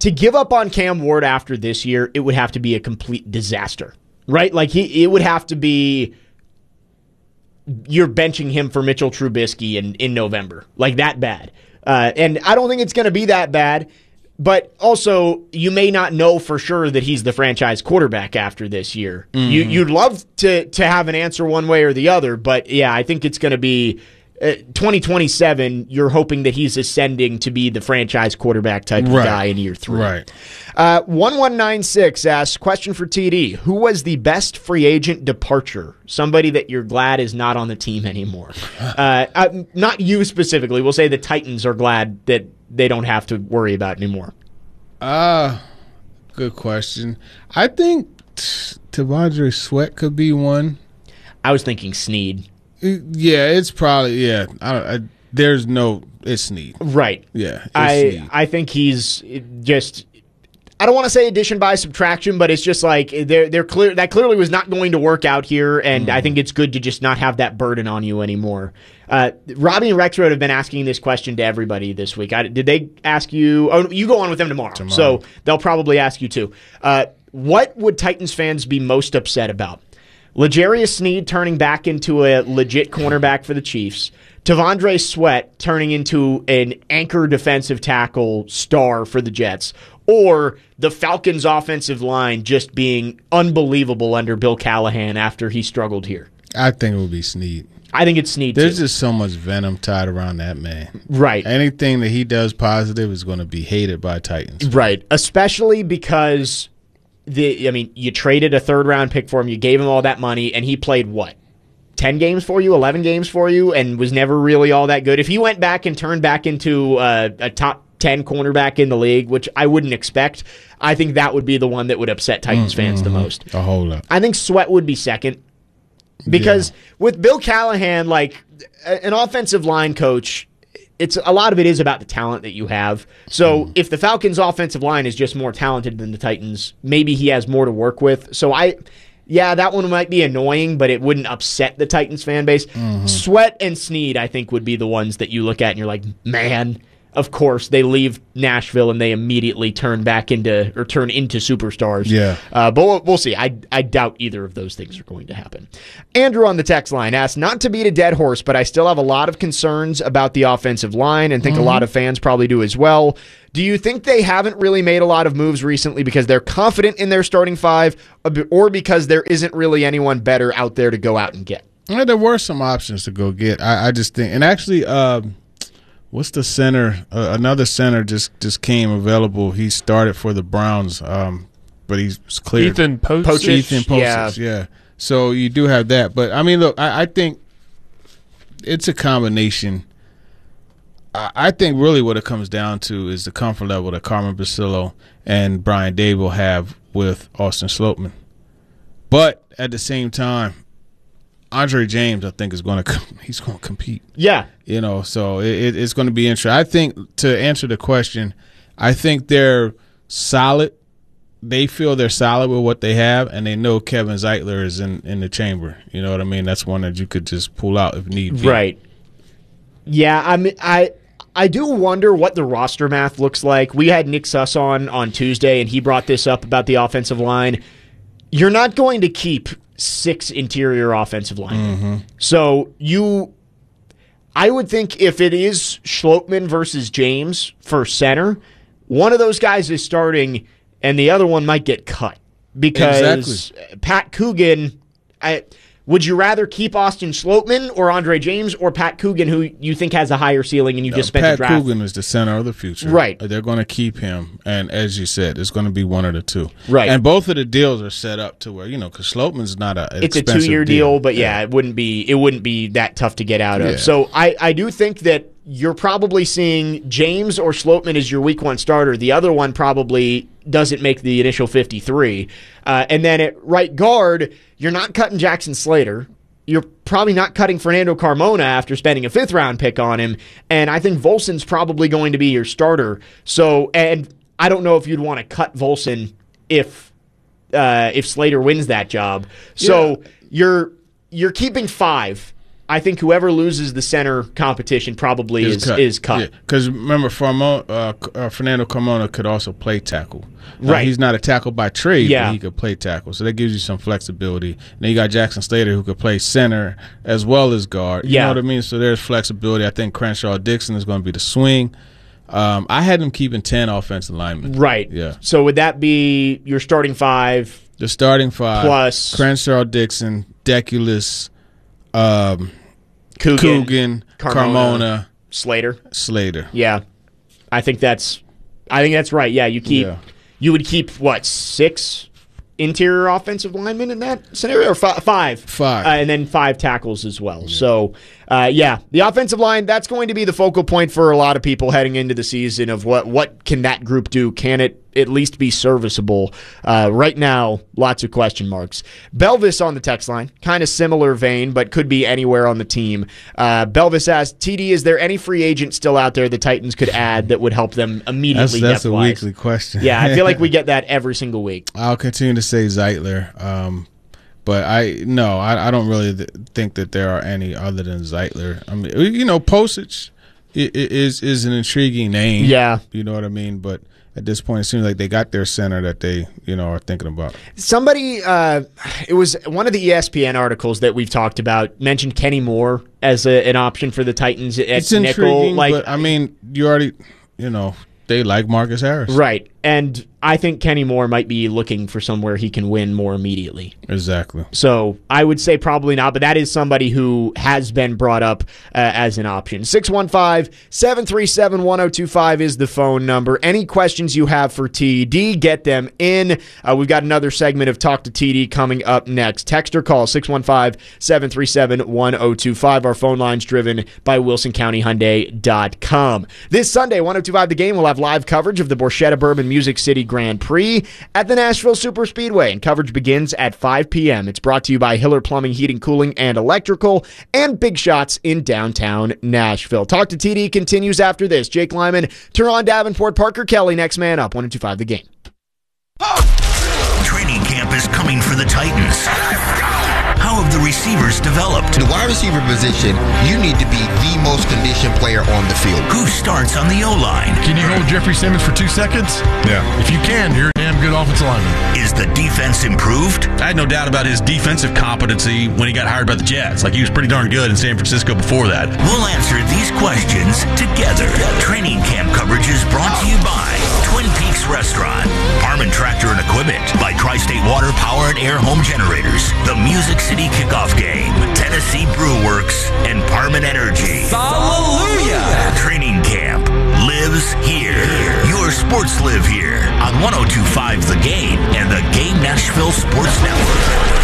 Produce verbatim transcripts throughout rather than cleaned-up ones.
to give up on Cam Ward after this year, it would have to be a complete disaster, right? Like he, it would have to be you're benching him for Mitchell Trubisky in, in November, like that bad. Uh, and I don't think it's going to be that bad. But also, you may not know for sure that he's the franchise quarterback after this year. Mm-hmm. You, you'd love to to have an answer one way or the other, but yeah, I think it's going to be uh, twenty twenty-seven. You're hoping that he's ascending to be the franchise quarterback type of right. guy in year three. Right. Uh, one one nine six asks, question for T D. Who was the best free agent departure? Somebody that you're glad is not on the team anymore. uh, uh, not you specifically. We'll say the Titans are glad that they don't have to worry about anymore. Uh, good question. I think t- T'Vondre Sweat could be one. I was thinking Snead. Yeah, it's probably, yeah. I, I, there's no, it's Snead. Right. Yeah, it's I Snead. I think he's just, I don't want to say addition by subtraction, but it's just like they're, they're clear, that clearly was not going to work out here, and mm. I think it's good to just not have that burden on you anymore. Uh, Robbie and Rexroad have been asking this question to everybody this week. I, did they ask you? Oh, you go on with them tomorrow, tomorrow. So they'll probably ask you too. Uh, what would Titans fans be most upset about? L'Jarius Sneed turning back into a legit cornerback for the Chiefs, T'Vondre Sweat turning into an anchor defensive tackle star for the Jets, or the Falcons' offensive line just being unbelievable under Bill Callahan after he struggled here? I think it would be Sneed. I think it's Snead, There's too. just so much venom tied around that man. Right. Anything that he does positive is going to be hated by Titans. Right. Especially because, the I mean, you traded a third-round pick for him, you gave him all that money, and he played what? ten games for you, eleven games for you, and was never really all that good. If he went back and turned back into uh, a top ten cornerback in the league, which I wouldn't expect, I think that would be the one that would upset Titans mm-hmm. fans the most. A whole lot. I think Sweat would be second. Because yeah. with Bill Callahan, like an offensive line coach, it's a lot of it is about the talent that you have. So mm. if the Falcons' offensive line is just more talented than the Titans, maybe he has more to work with. So I, yeah, that one might be annoying, but it wouldn't upset the Titans fan base. Mm-hmm. Sweat and Snead, I think, would be the ones that you look at and you're like, man. Of course, they leave Nashville and they immediately turn back into or turn into superstars. Yeah, uh, but we'll, we'll see. I I doubt either of those things are going to happen. Andrew on the text line asks, not to beat a dead horse, but I still have a lot of concerns about the offensive line, and think mm-hmm. a lot of fans probably do as well. Do you think they haven't really made a lot of moves recently because they're confident in their starting five, or because there isn't really anyone better out there to go out and get? Well, there were some options to go get. I, I just think, and actually. Uh, What's the center? Uh, another center just, just came available. He started for the Browns, um, but he's cleared. Ethan Post. Ethan Post. Yeah. yeah. So you do have that. But, I mean, look, I, I think it's a combination. I, I think really what it comes down to is the comfort level that Carmen Basillo and Brian Dable have with Austin Slopeman. But at the same time, Andre James, I think, is going to he's going to compete. Yeah, you know, so it, it's going to be interesting. I think to answer the question, I think they're solid. They feel they're solid with what they have, and they know Kevin Zeitler is in, in the chamber. You know what I mean? That's one that you could just pull out if need be. Right. Yeah, I mean, I I do wonder what the roster math looks like. We had Nick Suss on on Tuesday, and he brought this up about the offensive line. You're not going to keep six interior offensive linemen. Mm-hmm. So you, I would think if it is Schlottmann versus James for center, one of those guys is starting and the other one might get cut. Because exactly. Pat Coogan, I, would you rather keep Austin Schlottmann or Andre James or Pat Coogan, who you think has a higher ceiling and you no, just spent Pat the draft? Coogan is the center of the future. Right. They're going to keep him. And as you said, it's going to be one of the two. Right. And both of the deals are set up to where, you know, because Schlottmann's not a It's a two-year deal, deal but yeah, yeah, it wouldn't be it wouldn't be that tough to get out of. Yeah. So I, I do think that you're probably seeing James or Schlottmann as your week one starter. The other one probably doesn't make the initial fifty-three. Uh, and then at right guard, you're not cutting Jackson Slater. You're probably not cutting Fernando Carmona after spending a fifth-round pick on him, and I think Volson's probably going to be your starter. So, and I don't know if you'd want to cut Volson if uh, if Slater wins that job. So yeah. you're you're keeping five, I think whoever loses the center competition probably is, is cut. Is cut. Because yeah, remember, Farmo, uh, uh, Fernando Carmona could also play tackle. Now, right. He's not a tackle by trade, yeah. but he could play tackle. So that gives you some flexibility. And then you got Jackson Slater who could play center as well as guard. You yeah. know what I mean? So there's flexibility. I think Crenshaw Dixon is going to be the swing. Um, I had him keeping ten offensive linemen. Right. Yeah. So would that be your starting five? The starting five. Plus Crenshaw Dixon, Deculus, um, Coogan, Coogan Carmona, Carmona, Slater. Slater. Yeah. I think that's I think that's right. Yeah, you keep Yeah. you would keep what, six interior offensive linemen in that scenario, or fi- five? Five. Uh, and then five tackles as well. Yeah. So, uh, yeah, the offensive line, that's going to be the focal point for a lot of people heading into the season of what, what can that group do? Can it at least be serviceable? Uh, right now, lots of question marks. Belvis on the text line, kind of similar vein, but could be anywhere on the team. Uh, Belvis asks, T D, is there any free agent still out there the Titans could add that would help them immediately? That's, that's a depth-wise? weekly question. Yeah, I feel like we get that every single week. I'll continue to say Zeitler, um, but I no, I, I don't really th- think that there are any other than Zeitler. I mean, you know, Postage is is an intriguing name. Yeah, you know what I mean, but at this point, it seems like they got their center that they, you know, are thinking about. Somebody, uh, it was one of the E S P N articles that we've talked about, mentioned Kenny Moore as a, an option for the Titans at it's nickel. Intriguing, like, but I mean, you already, you know, they like Marcus Harris. Right. And I think Kenny Moore might be looking for somewhere he can win more immediately. Exactly. So I would say probably not, but that is somebody who has been brought up uh, as an option. six one five, seven three seven, one oh two five is the phone number. Any questions you have for T D, get them in. Uh, we've got another segment of Talk to T D coming up next. Text or call six one five, seven three seven, one oh two five. Our phone line's driven by wilson county hyundai dot com. This Sunday, one oh two five The Game will have live coverage of the Borchetta Bourbon Music City Grand Prix at the Nashville Superspeedway, and coverage begins at five p.m. It's brought to you by Hiller Plumbing, Heating, Cooling, and Electrical, and Big Shots in downtown Nashville. Talk to T D continues after this. Jake Lyman, Teron Davenport, Parker Kelly, next man up. one oh two five The Game. Training camp is coming for the Titans. How have the receivers developed? The wide receiver position, you need to be the most conditioned player on the field. Who starts on the O-line? Can you hold Jeffrey Simmons for two seconds? Yeah. If you can, you're a damn good offensive lineman. Is the defense improved? I had no doubt about his defensive competency when he got hired by the Jets. Like, he was pretty darn good in San Francisco before that. We'll answer these questions together. Training camp coverage is brought to you by Twin Peaks Restaurant, Harmon Tractor and Equipment, by Tri-State Water Power and Air Home Generators, the Music City Kickoff Game, Tennessee Brew Works, and Parman Energy. Hallelujah! Training camp lives here. Your sports live here on one oh two point five The Game and the Game Nashville Sports Network.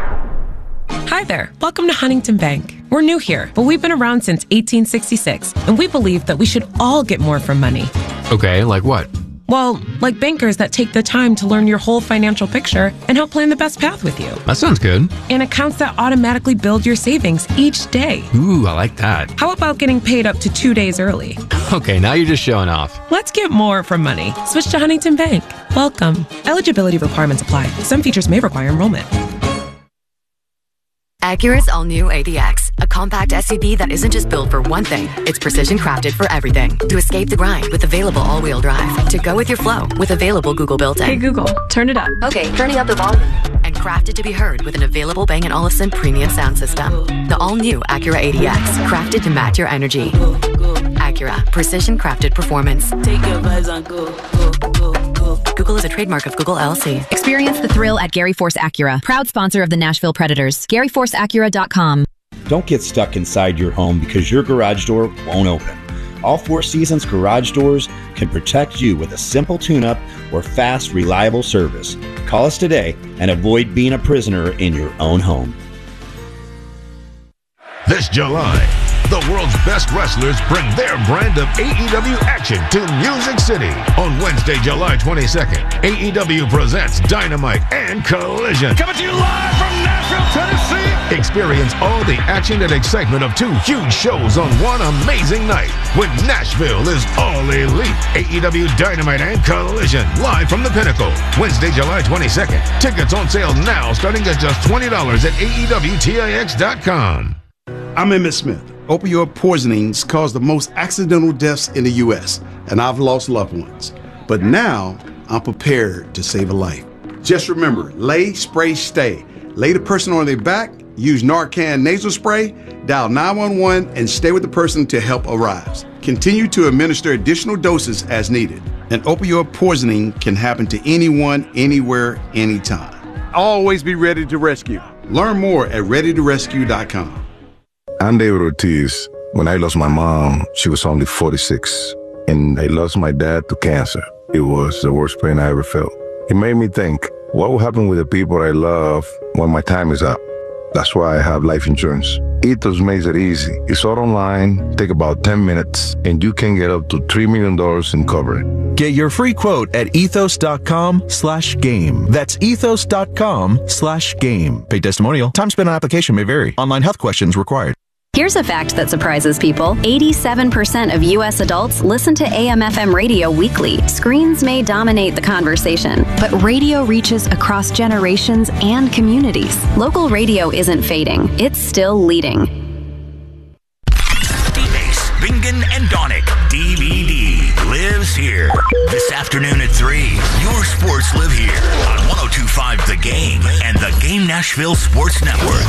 Hi there. Welcome to Huntington Bank. We're new here, but we've been around since eighteen sixty-six, and we believe that we should all get more from money. Okay, like what? Well, like bankers that take the time to learn your whole financial picture and help plan the best path with you. That sounds good. And accounts that automatically build your savings each day. Ooh, I like that. How about getting paid up to two days early? Okay, now you're just showing off. Let's get more from money. Switch to Huntington Bank. Welcome. Eligibility requirements apply. Some features may require enrollment. Acura's all-new A D X, a compact S U V that isn't just built for one thing, it's precision crafted for everything. To escape the grind with available all-wheel drive. To go with your flow with available Google built-in. Hey Google, turn it up. Okay, turning up the volume. And crafted to be heard with an available Bang and Olufsen premium sound system. The all-new Acura A D X, crafted to match your energy. Acura, precision crafted performance. Take your vibes on go, go, go, go. Google is a trademark of Google L L C. Experience the thrill at Gary Force Acura, proud sponsor of the Nashville Predators. Gary Force Acura dot com. Don't get stuck inside your home because your garage door won't open. All Four Seasons garage doors can protect you with a simple tune-up or fast, reliable service. Call us today and avoid being a prisoner in your own home. This July, the world's best wrestlers bring their brand of A E W action to Music City. On Wednesday, July twenty-second, A E W presents Dynamite and Collision. Coming to you live from Nashville, Tennessee. Experience all the action and excitement of two huge shows on one amazing night when Nashville is all elite. A E W Dynamite and Collision, live from the Pinnacle. Wednesday, July twenty-second. Tickets on sale now starting at just twenty dollars at A E W T I X dot com. I'm Emmett Smith. Opioid poisonings cause the most accidental deaths in the U S, and I've lost loved ones. But now, I'm prepared to save a life. Just remember, lay, spray, stay. Lay the person on their back, use Narcan nasal spray, dial nine one one, and stay with the person until help arrives. Continue to administer additional doses as needed. An opioid poisoning can happen to anyone, anywhere, anytime. Always be ready to rescue. Learn more at ready to rescue dot com. I'm David Ortiz. When I lost my mom, she was only forty-six, and I lost my dad to cancer. It was the worst pain I ever felt. It made me think, what will happen with the people I love when my time is up? That's why I have life insurance. Ethos makes it easy. It's all online, take about ten minutes, and you can get up to three million dollars in coverage. Get your free quote at ethos.com slash game. That's ethos.com slash game. Paid testimonial. Time spent on application may vary. Online health questions required. Here's a fact that surprises people. eighty-seven percent of U S adults listen to A M F M radio weekly. Screens may dominate the conversation, but radio reaches across generations and communities. Local radio isn't fading. It's still leading. D-Base, Bingen, and Donick. D V D lives here. This afternoon at three, your sports live here on one oh two point five The Game and the Game Nashville Sports Network.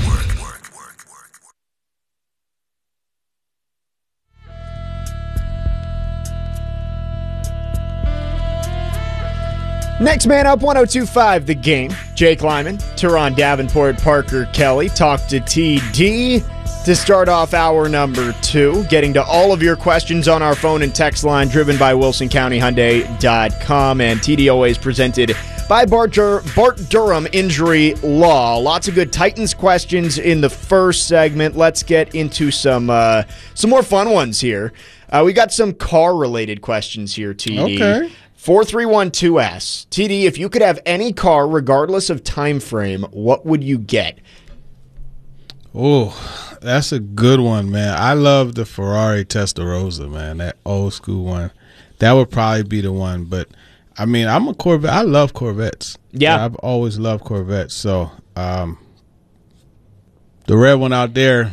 Next man up, one oh two point five The Game. Jake Lyman, Teron Davenport, Parker Kelly. Talk to T D to start off hour number two. Getting to all of your questions on our phone and text line driven by Wilson County Hyundai dot com. And T D always presented by Bart, Dur- Bart Durham Injury Law. Lots of good Titans questions in the first segment. Let's get into some uh, some more fun ones here. Uh, we got some car-related questions here, T D. Okay. four three one two S. T D, if you could have any car regardless of time frame, what would you get? Oh, that's a good one, man. I love the Ferrari Testarossa, man, that old school one. That would probably be the one. But, I mean, I'm a Corvette. I love Corvettes. Yeah. I've always loved Corvettes. So, um, the red one out there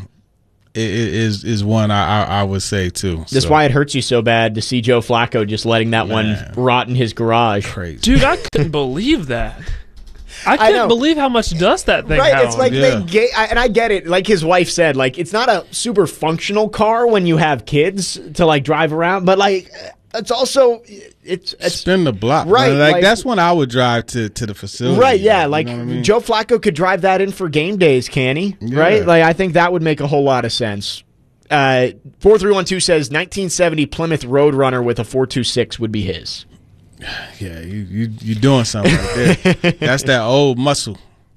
is is one I, I, I would say, too. That's so. why it hurts you so bad to see Joe Flacco just letting that Man. one rot in his garage. Crazy. Dude, I couldn't believe that. I I know. couldn't believe how much dust that thing Right, had it's on. like Yeah. they gave, and I get it. Like his wife said, like it's not a super functional car when you have kids to like drive around, but like it's also it's, it's Spin the block. Right, man. Like, like- that's when I would drive to, to the facility. right. Yeah, you like know what I mean? Joe Flacco could drive that in for game days, can he? Yeah. Right, like I think that would make a whole lot of sense. Uh, four three one two says nineteen seventy Plymouth Roadrunner with a four two six would be his. Yeah, you you you doing something right there. That's that old muscle.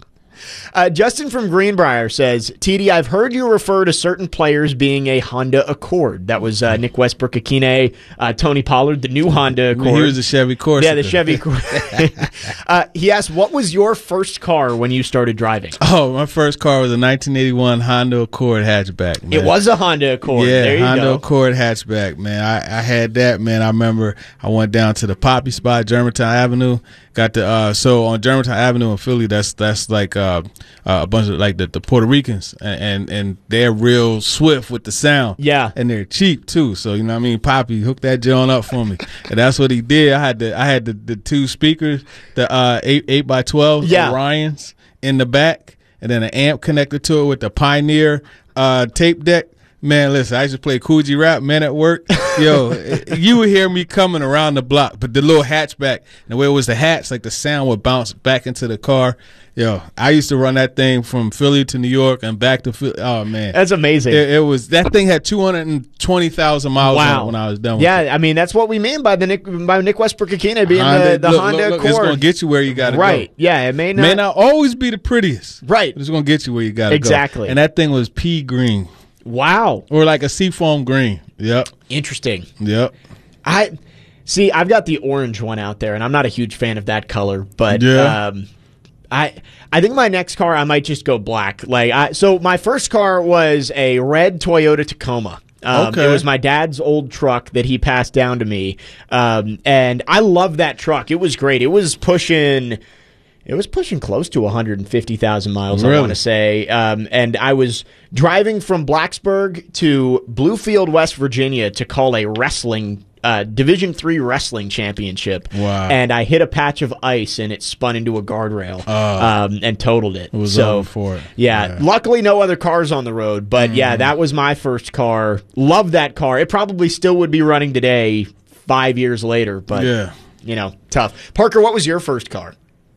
Uh, Justin from Greenbrier says, T D, I've heard you refer to certain players being a Honda Accord. That was uh, Nick Westbrook-Akine, uh, Tony Pollard, the new Honda Accord. He was a Chevy Corsica. Yeah, the Chevy Accord. uh, he asked, what was your first car when you started driving? Oh, my first car was a nineteen eighty-one Honda Accord hatchback. Man. It was a Honda Accord. Yeah, there you Honda go. Accord hatchback, man. I, I had that, man. I remember I went down to the Poppy spot, Germantown Avenue. Got the uh, so on Germantown Avenue in Philly. That's that's like uh, uh, a bunch of like the, the Puerto Ricans, and, and and they're real swift with the sound. Yeah, and they're cheap too. So you know what I mean. Poppy hooked that joint up for me, and that's what he did. I had the I had the, the two speakers, the uh, eight eight by twelve, Yeah. Orions in the back, and then an amp connected to it with the Pioneer uh, tape deck. Man, listen, I used to play Coogee Rap, man, at work. Yo, you would hear me coming around the block, but the little hatchback, the way it was the hatch, like the sound would bounce back into the car. Yo, I used to run that thing from Philly to New York and back to Philly. Oh, man. That's amazing. It, it was that thing had two hundred twenty thousand miles on Wow. it when I was done with Yeah, it. I mean, that's what we mean by the Nick, by Nick Westbrook-Akine being Honda, the, the look, Honda look, look, Accord. It's going to get you where you got to Right. go. Yeah, it may not. May not always be the prettiest. Right. But it's going to get you where you got to go. Exactly. And that thing was pea green. Wow. Or like a seafoam green. Yep. Interesting. Yep. I see. I've got the orange one out there, and I'm not a huge fan of that color. But Yeah. um, I I think my next car I might just go black. Like I, so, my first car was a red Toyota Tacoma. Um, Okay. It was my dad's old truck that he passed down to me, um, and I love that truck. It was great. It was pushing. It was pushing close to one hundred fifty thousand miles, Really? I want to say. Um, and I was driving from Blacksburg to Bluefield, West Virginia to call a wrestling uh, Division three wrestling championship. Wow. And I hit a patch of ice and it spun into a guardrail Oh. um, and totaled it. It was so, over for it. Yeah, Yeah. luckily no other cars on the road. But Mm. yeah, that was my first car. Loved that car. It probably still would be running today five years later. But, Yeah. you know, tough. Parker, what was your first car?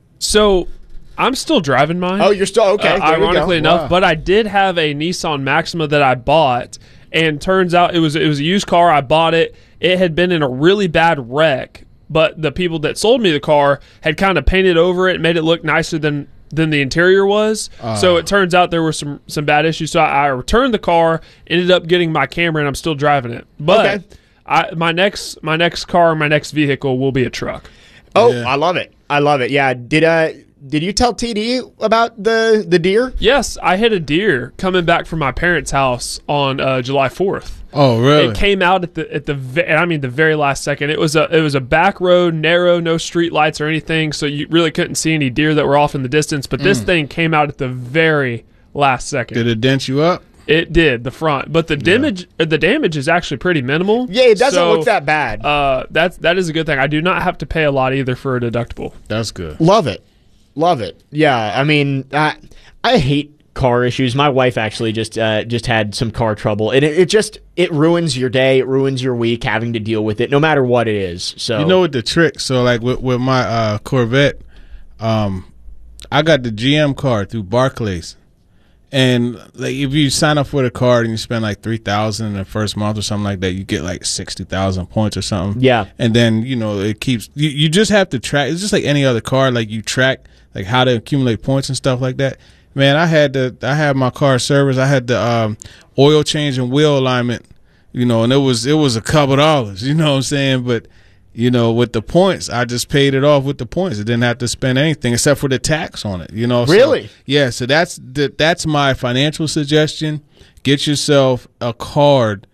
So I'm still driving mine. Oh, you're still okay. Uh, There we go. ironically enough, Wow. but I did have a Nissan Maxima that I bought, and turns out it was it was a used car. I bought it. It had been in a really bad wreck, but the people that sold me the car had kind of painted over it and made it look nicer than than the interior was. Uh. So it turns out there were some some bad issues. So I, I returned the car, ended up getting my camera, and I'm still driving it. But Okay. I, my next my next car, my next vehicle will be a truck. Oh, I love it. I love it. Yeah. Did uh did you tell T D about the the deer? Yes, I hit a deer coming back from my parents' house on uh, July fourth. Oh, really? It came out at the at the ve- and I mean the very last second. It was a it was a back road, narrow, no street lights or anything, so you really couldn't see any deer that were off in the distance. But this Mm. thing came out at the very last second. Did it dent you up? It did, the front, but the damage uh, the damage is actually pretty minimal. Yeah, it doesn't So, look that bad. Uh, that's that is a good thing. I do not have to pay a lot either for a deductible. That's good. Love it. Love it. Yeah, I mean, I, I hate car issues. My wife actually just uh, just had some car trouble, and it, it just it ruins your day, it ruins your week having to deal with it, no matter what it is. So You know what the trick? So like with, with my uh, Corvette, um, I got the G M card through Barclays, and like if you sign up for the card and you spend like three thousand in the first month or something like that, you get like sixty thousand points or something. Yeah. And then you know it keeps you, you just have to track. It's just like any other card. Like you track like how to accumulate points and stuff like that. Man, I had the I had my car service. I had the um, oil change and wheel alignment. You know, and it was it was a couple dollars. You know what I'm saying? But you know, with the points, I just paid it off with the points. I didn't have to spend anything except for the tax on it. You know, so, Really? yeah. So that's the, that's my financial suggestion. Get yourself a card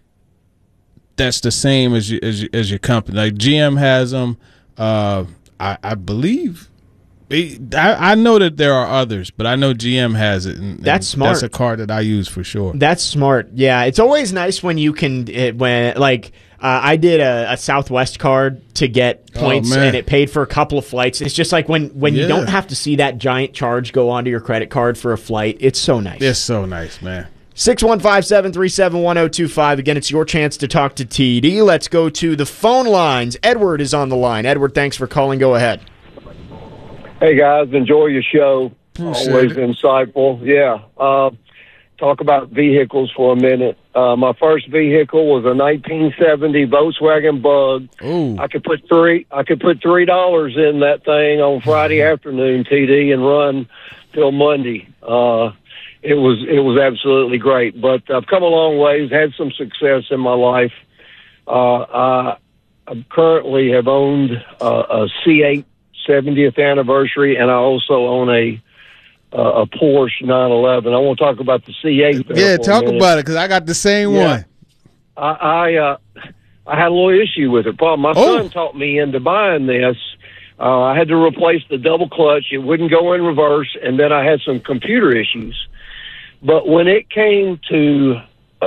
that's the same as you, as, you, as your company. Like G M has them. Uh, I, I believe. I, I know that there are others, but I know G M has it. And, That's and smart. That's a card that I use for sure. That's smart. Yeah, it's always nice when you can it, when like uh, I did a, a Southwest card to get points, Oh, man. and it paid for a couple of flights. It's just like when when you Yeah. don't have to see that giant charge go onto your credit card for a flight. It's so nice. It's so nice, man. six one five, seven three seven, one zero two five. Again, it's your chance to talk to T D. Let's go to the phone lines. Edward is on the line. Edward, thanks for calling. Go ahead. Hey guys, enjoy your show. Appreciate Always it. insightful. Yeah. Uh, talk about vehicles for a minute. Uh, my first vehicle was a nineteen seventy Volkswagen Bug. Ooh. I could put three. I could put three dollars in that thing on Friday afternoon, T D, and run till Monday. Uh, it was it was absolutely great. But I've come a long ways. Had some success in my life. Uh, I, I currently have owned uh, a C eight seventieth anniversary, and I also own a uh, a Porsche nine eleven. I want to talk about the C eight. there Yeah, for a talk minute. about it because I got the same Yeah. one. I I, uh, I had a little issue with it. Problem, my Oh. son talked me into buying this. Uh, I had to replace the double clutch. It wouldn't go in reverse, and then I had some computer issues. But when it came to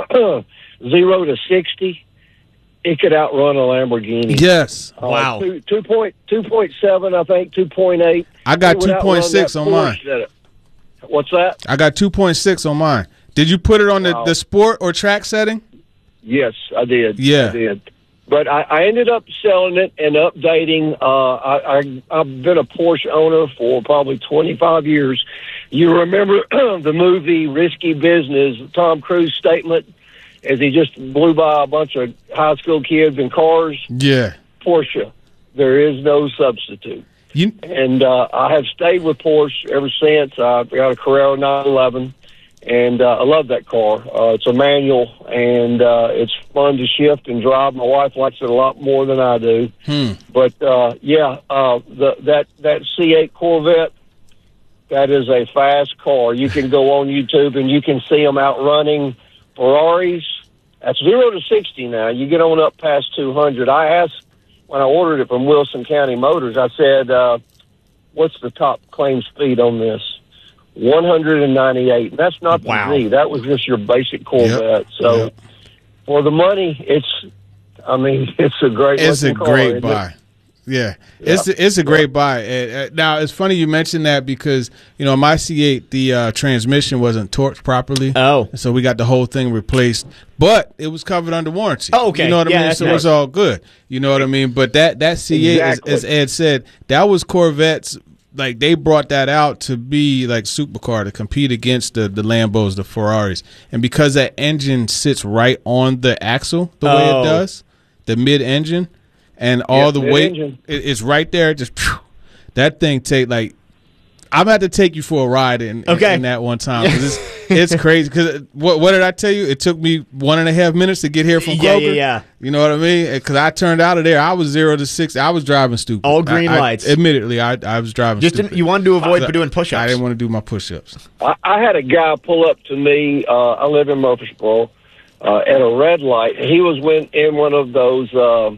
zero to sixty, it could outrun a Lamborghini. Yes. Uh, Wow. Two, two point, two point seven, I think, two point eight. I got It would two point six outrun on that mine. Porsche that it- What's that? I got two point six on mine. Did you put it on the, Wow. the sport or track setting? Yes, I did. Yeah. I did. But I, I ended up selling it and updating. Uh, I, I, I've been a Porsche owner for probably twenty-five years. You remember the movie Risky Business, Tom Cruise statement, as he just blew by a bunch of high school kids in cars? Yeah. Porsche, there is no substitute. You, and uh, I have stayed with Porsche ever since. I've got a Carrera nine eleven, and uh, I love that car. Uh, it's a manual, and uh, it's fun to shift and drive. My wife likes it a lot more than I do. Hmm. But uh, yeah, uh, the, that that C eight Corvette, that is a fast car. You can go on YouTube and you can see them outrunning Ferraris. That's zero to sixty now. You get on up past two hundred. I asked when I ordered it from Wilson County Motors, I said, uh, what's the top claim speed on this? one hundred ninety-eight. And that's not the Wow. Z. That was just your basic Corvette. Yep. So Yep. for the money, it's, I mean, it's a great It's a looking car, great isn't buy. it? Yeah, it's a, it's a great buy. Uh, uh, now it's funny you mentioned that because you know my C eight the uh, transmission wasn't torqued properly. Oh, so we got the whole thing replaced, but it was covered under warranty. Oh, okay. You know what Yeah, I mean? that's So nice. it's all good. You know what I mean? But that that C eight, Exactly. as, as Ed said, that was Corvettes. Like they brought that out to be like supercar to compete against the the Lambos, the Ferraris, and because that engine sits right on the axle the way Oh. it does, the mid engine. And all Yeah, the mid weight, engine. it, it's right there. Just phew, that thing take like I'm gonna have to take you for a ride in, in- Okay. in that one time because it's it's crazy. Because what what did I tell you? It took me one and a half minutes to get here from Kroger. Yeah, yeah, yeah. You know what I mean? Because I turned out of there, I was zero to six. I was driving stupid. All green I- I- lights. Admittedly, I I was driving. Just stupid. didn't- you wanted to avoid I- doing push-ups. I didn't want to do my push-ups. I, I had a guy pull up to me. Uh, I live in Murfreesboro uh, at a red light. He was went in one of those uh,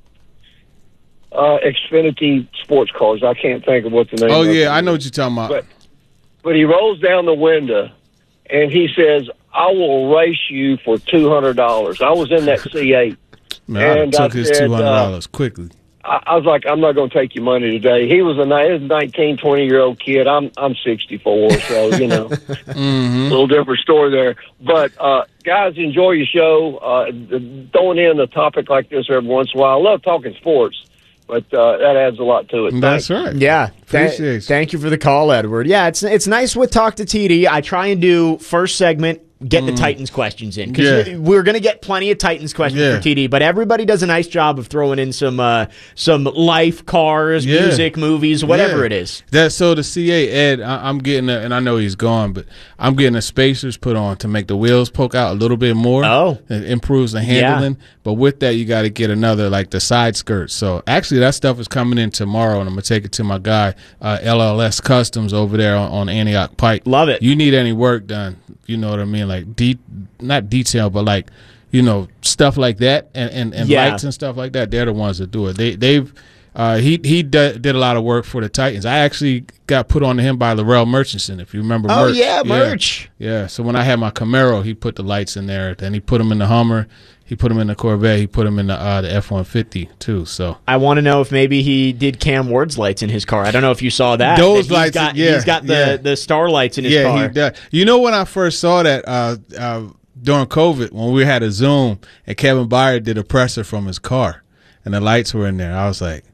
uh, Xfinity sports cars. I can't think of what the name. Oh of it yeah, I is. know what you're talking about. But but he rolls down the window and he says, "I will race you for two hundred dollars." I was in that C eight. Man, I and took I his said, two hundred dollars quickly. I, I was like, "I'm not going to take your money today." He was a ni- he was a nineteen, twenty year old kid. I'm I'm sixty-four, so you know, Mm-hmm. a little different story there. But uh, guys, enjoy your show. Uh, throwing in a topic like this every once in a while. I love talking sports, but uh, that adds a lot to it. That's Thanks. right. Yeah. Th- Appreciate you. thank you for the call, Edward. Yeah, it's it's nice with Talk to T D. I try and do first segment, get the Titans questions in because Yeah. we're going to get plenty of Titans questions Yeah. for T D. But everybody does a nice job of throwing in some uh, some life, cars, Yeah. music, movies, whatever Yeah. it is. That so the C A Ed, I, I'm getting a, and I know he's gone, but I'm getting the spacers put on to make the wheels poke out a little bit more. Oh, it improves the handling. But with that, you got to get another like the side skirts. So actually, that stuff is coming in tomorrow, and I'm gonna take it to my guy uh, L L S Customs over there on, on Antioch Pike. Love it. You need any work done? You know what I mean? Like de- not detail, but like you know stuff like that, and and, and Yeah. lights and stuff like that. They're the ones that do it. They they've. Uh, he he d- did a lot of work for the Titans. I actually got put on to him by Laurel Murchison, if you remember. Oh, Murch. yeah, Murch. Yeah. So when I had my Camaro, he put the lights in there. Then he put them in the Hummer. He put them in the Corvette. He put them in the uh, the F one fifty too. So I want to know if maybe he did Cam Ward's lights in his car. I don't know if you saw that. Those That he's lights, got, yeah, he's got the yeah. the star lights in his yeah, car. he does. You know when I first saw that uh, uh, during COVID, when we had a Zoom and Kevin Byard did a presser from his car, and the lights were in there, I was like,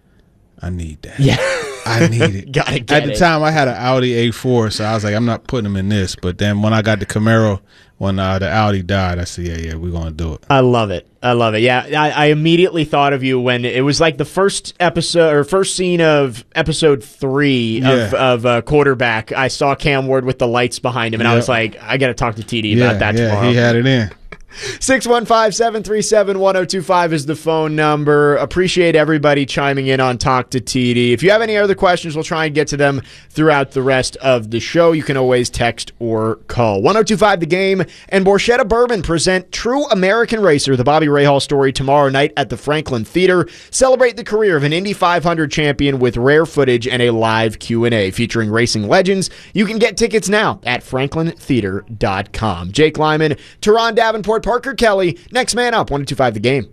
I need that. Yeah. I need it. Gotta get At the it. time, I had an Audi A four, so I was like, I'm not putting them in this. But then when I got the Camaro, when uh, the Audi died, I said, yeah, yeah, we're going to do it. I love it. I love it. Yeah, I, I immediately thought of you when it was like the first episode or first scene of episode three of, Yeah. of uh, Quarterback. I saw Cam Ward with the lights behind him, and I Yeah. was like, I got to talk to T D Yeah, about that yeah, tomorrow. he had it in. six one five, seven three seven, one oh two five is the phone number. Appreciate everybody chiming in on Talk to T D. If you have any other questions, we'll try and get to them throughout the rest of the show. You can always text or call. one oh two five The Game and Borchetta Bourbon present True American Racer, the Bobby Rahal story, tomorrow night at the Franklin Theater. Celebrate the career of an Indy five hundred champion with rare footage and a live Q and A featuring racing legends. You can get tickets now at franklin theater dot com. Jake Lyman, Teron Davenport, Parker Kelly. Next man up, one oh two five The Game.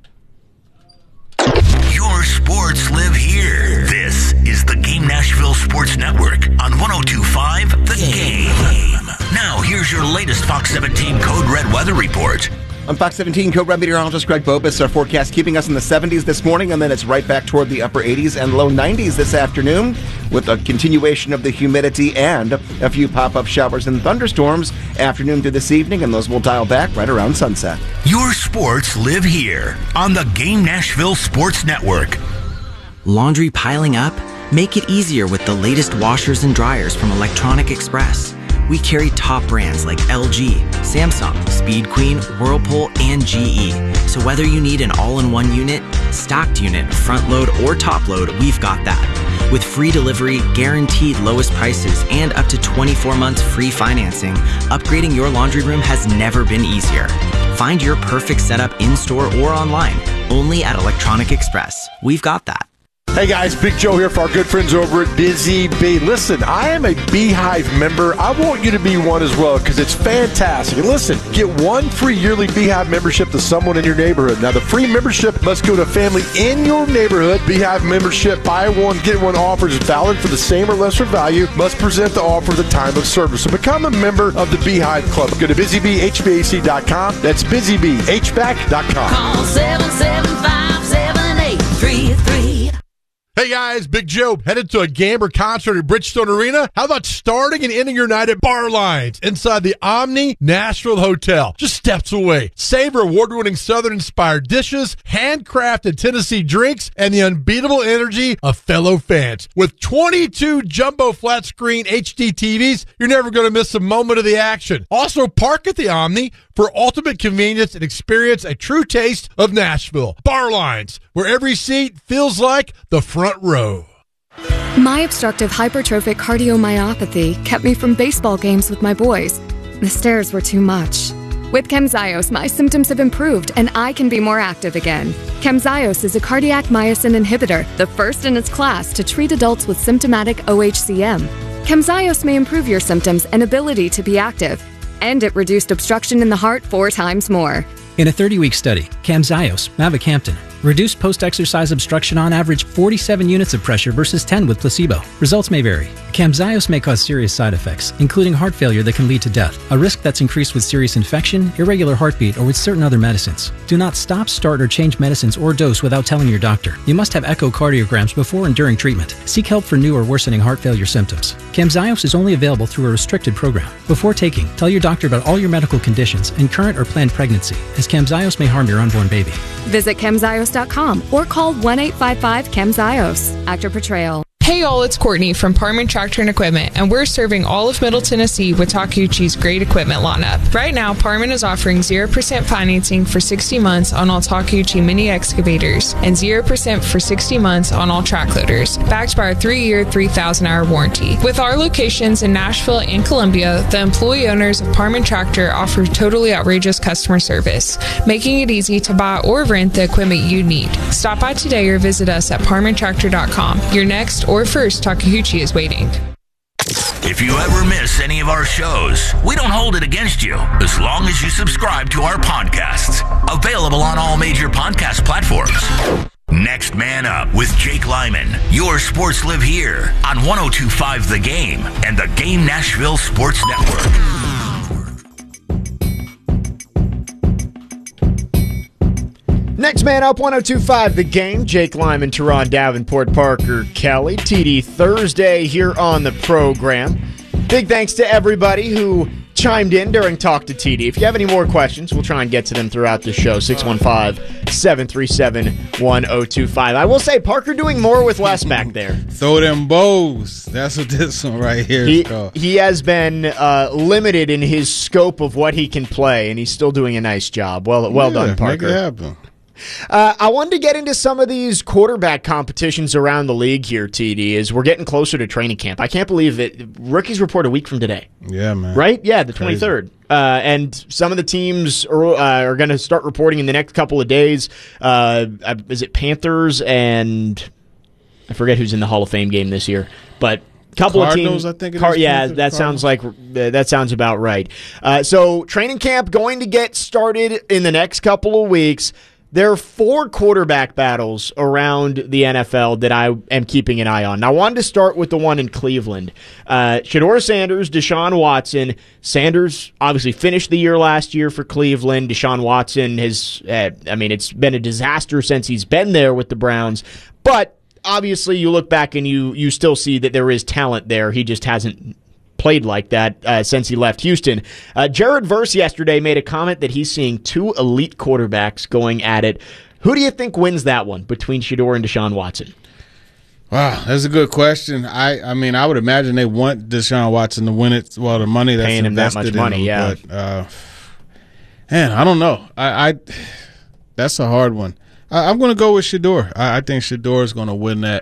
Your sports live here. This is the Game Nashville Sports Network on one oh two point five The Game. Now, here's your latest Fox seventeen Code Red weather report. On Fox seventeen, Code Red meteorologist Greg Bobus, our forecast keeping us in the seventies this morning, and then it's right back toward the upper eighties and low nineties this afternoon, with a continuation of the humidity and a few pop-up showers and thunderstorms afternoon through this evening, and those will dial back right around sunset. Your sports live here on the Game Nashville Sports Network. Laundry piling up? Make it easier with the latest washers and dryers from Electronic Express. We carry top brands like L G, Samsung, Speed Queen, Whirlpool, and G E. So whether you need an all-in-one unit, stocked unit, front load, or top load, we've got that. With free delivery, guaranteed lowest prices, and up to twenty-four months free financing, upgrading your laundry room has never been easier. Find your perfect setup in-store or online, only at Electronic Express. We've got that. Hey guys, Big Joe here for our good friends over at Busy Bee. Listen, I am a Beehive member. I want you to be one as well because it's fantastic. And listen, get one free yearly Beehive membership to someone in your neighborhood. Now, the free membership must go to a family in your neighborhood. Beehive membership, buy one, get one offers is valid for the same or lesser value. Must present the offer at the time of service. So become a member of the Beehive Club. Go to busy bee h v a c dot com. That's busy bee h v a c dot com. Call seven seven five, seven eight three three. Hey guys, Big Joe, headed to a game or concert at Bridgestone Arena? How about starting and ending your night at Bar Lines inside the Omni Nashville Hotel, just steps away? Savor award-winning Southern-inspired dishes, handcrafted Tennessee drinks, and the unbeatable energy of fellow fans. With twenty-two jumbo flat-screen H D T Vs, you're never going to miss a moment of the action. Also, park at the Omni for ultimate convenience and experience a true taste of Nashville. Bar Lines, where every seat feels like the front row. My obstructive hypertrophic cardiomyopathy kept me from baseball games with my boys. The stairs were too much. With Camzyos, my symptoms have improved and I can be more active again. Camzyos is a cardiac myosin inhibitor, the first in its class to treat adults with symptomatic O H C M. Camzyos may improve your symptoms and ability to be active, and it reduced obstruction in the heart four times more. In a thirty-week study, Camzyos, mavacamten, reduced post-exercise obstruction on average forty-seven units of pressure versus ten with placebo. Results may vary. Camzyos may cause serious side effects, including heart failure that can lead to death, a risk that's increased with serious infection, irregular heartbeat, or with certain other medicines. Do not stop, start, or change medicines or dose without telling your doctor. You must have echocardiograms before and during treatment. Seek help for new or worsening heart failure symptoms. Camzyos is only available through a restricted program. Before taking, tell your doctor about all your medical conditions and current or planned pregnancy, as Camzyos may harm your unborn baby. Visit camzyos dot com or call one eight five five camzyos. Actor Portrayal. Hey all, it's Courtney from Parman Tractor and Equipment, and we're serving all of Middle Tennessee with Takeuchi's great equipment lineup. Right now, Parman is offering zero percent financing for sixty months on all Takeuchi mini excavators and zero percent for sixty months on all track loaders, backed by our three-year, three thousand hour warranty. With our locations in Nashville and Columbia, the employee owners of Parman Tractor offer totally outrageous customer service, making it easy to buy or rent the equipment you need. Stop by today or visit us at parman tractor dot com. Your next or first Takeuchi is waiting. If you ever miss any of our shows, we don't hold it against you as long as you subscribe to our podcasts. Available on all major podcast platforms. Next Man Up with Jake Lyman. Your sports live here on one oh two point five The Game and the Game Nashville Sports Network. Next Man Up, one oh two point five The Game. Jake Lyman, Teron Davenport, Parker Kelly. T D Thursday here on the program. Big thanks to everybody who chimed in during Talk to T D. If you have any more questions, we'll try and get to them throughout the show. six one five, seven three seven, one oh two five. I will say, Parker doing more with less back there. Throw them bows. That's what this one right here he, is called. He has been uh, limited in his scope of what he can play, and he's still doing a nice job. Well, well yeah, done, Parker. Make it happen. Uh, I wanted to get into some of these quarterback competitions around the league here, T D, as we're getting closer to training camp. I can't believe it. Rookies report a week from today. Yeah, man. Right? Yeah, the twenty-third. Uh, and some of the teams are, uh, are going to start reporting in the next couple of days. Uh, is it Panthers and I forget who's in the Hall of Fame game this year, but couple Cardinals, of teams. I think it Car- is yeah, Panthers, that sounds like uh, that sounds about right. Uh, so training camp going to get started in the next couple of weeks. There are four quarterback battles around the N F L that I am keeping an eye on. Now, I wanted to start with the one in Cleveland. Uh, Shedeur Sanders, Deshaun Watson. Sanders obviously finished the year last year for Cleveland. Deshaun Watson has, uh, I mean, it's been a disaster since he's been there with the Browns. But obviously, you look back and you you still see that there is talent there. He just hasn't played like that uh, since he left Houston. Uh, Jared Verse yesterday made a comment that he's seeing two elite quarterbacks going at it. Who do you think wins that one between Shedeur and Deshaun Watson? Wow, that's a good question. I, I mean, I would imagine they want Deshaun Watson to win it. Well, the money that's paying him that invested much money, in him, yeah. But, uh, man, I don't know. I, I that's a hard one. I, I'm going to go with Shedeur. I, I think Shedeur is going to win that.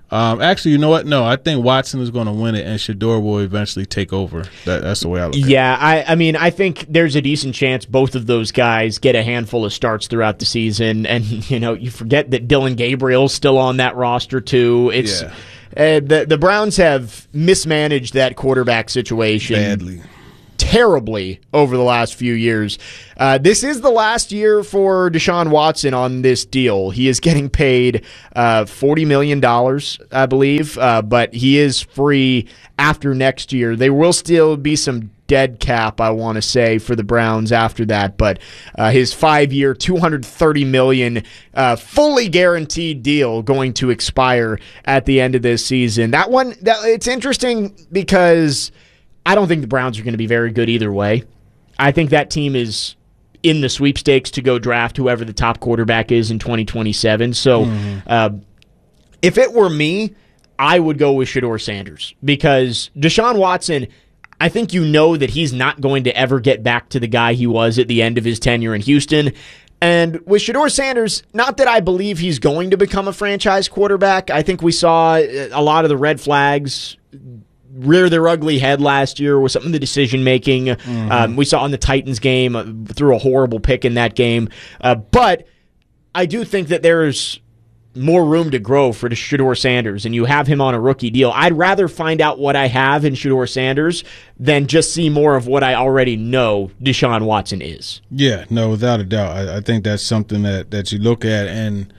Um, actually, you know what? No, I think Watson is going to win it, and Shedeur will eventually take over. That, that's the way I look at it. Yeah, I, I mean, I think there's a decent chance both of those guys get a handful of starts throughout the season. And, you know, you forget that Dylan Gabriel's still on that roster, too. It's Yeah. uh, the, the Browns have mismanaged that quarterback situation Badly. terribly over the last few years. Uh, this is the last year for Deshaun Watson on this deal. He is getting paid uh, forty million dollars, I believe, uh, but he is free after next year. There will still be some dead cap, I want to say, for the Browns after that, but uh, his five-year, two hundred thirty million dollars uh, fully guaranteed deal going to expire at the end of this season. That one, that, it's interesting because I don't think the Browns are going to be very good either way. I think that team is in the sweepstakes to go draft whoever the top quarterback is in twenty twenty-seven. So Mm-hmm. uh, if it were me, I would go with Shedeur Sanders because Deshaun Watson, I think you know that he's not going to ever get back to the guy he was at the end of his tenure in Houston. And with Shedeur Sanders, not that I believe he's going to become a franchise quarterback. I think we saw a lot of the red flags rear their ugly head last year with some of the decision making. Mm-hmm. Um, we saw in the Titans game, uh, threw a horrible pick in that game. Uh, but I do think that there's more room to grow for Shedeur Sanders, and you have him on a rookie deal. I'd rather find out what I have in Shedeur Sanders than just see more of what I already know Deshaun Watson is. Yeah, no, without a doubt. I, I think that's something that, that you look at, and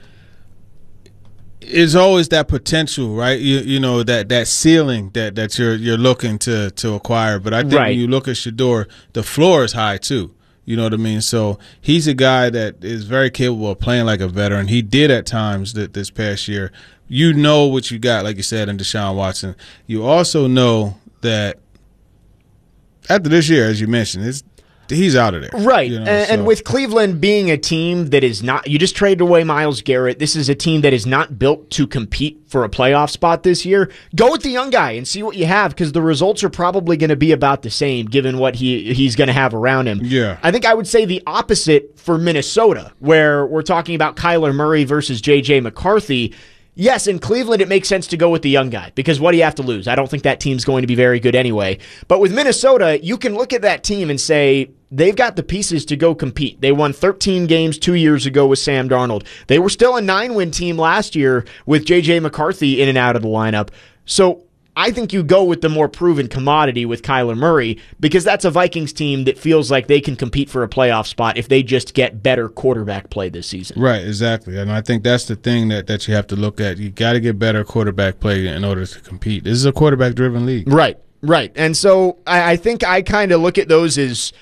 it's always that potential, right? You you know, that, that ceiling that, that you're you're looking to to acquire. But I think Right. when you look at Shedeur, the floor is high too. You know what I mean? So he's a guy that is very capable of playing like a veteran. He did at times th- this past year. You know what you got, like you said, in Deshaun Watson. You also know that after this year, as you mentioned, it's, he's out of there. Right. You know, and, so- and with Cleveland being a team that is not, you just traded away Myles Garrett. This is a team that is not built to compete for a playoff spot this year. Go with the young guy and see what you have because the results are probably going to be about the same given what he he's going to have around him. Yeah. I think I would say the opposite for Minnesota, where we're talking about Kyler Murray versus J J McCarthy. Yes, in Cleveland, it makes sense to go with the young guy because what do you have to lose? I don't think that team's going to be very good anyway. But with Minnesota, you can look at that team and say they've got the pieces to go compete. They won thirteen games two years ago with Sam Darnold. They were still a nine-win team last year with J J McCarthy in and out of the lineup. So I think you go with the more proven commodity with Kyler Murray because that's a Vikings team that feels like they can compete for a playoff spot if they just get better quarterback play this season. Right, exactly. And I think that's the thing that, that you have to look at. You got to get better quarterback play in order to compete. This is a quarterback-driven league. Right, right. And so I, I think I kind of look at those as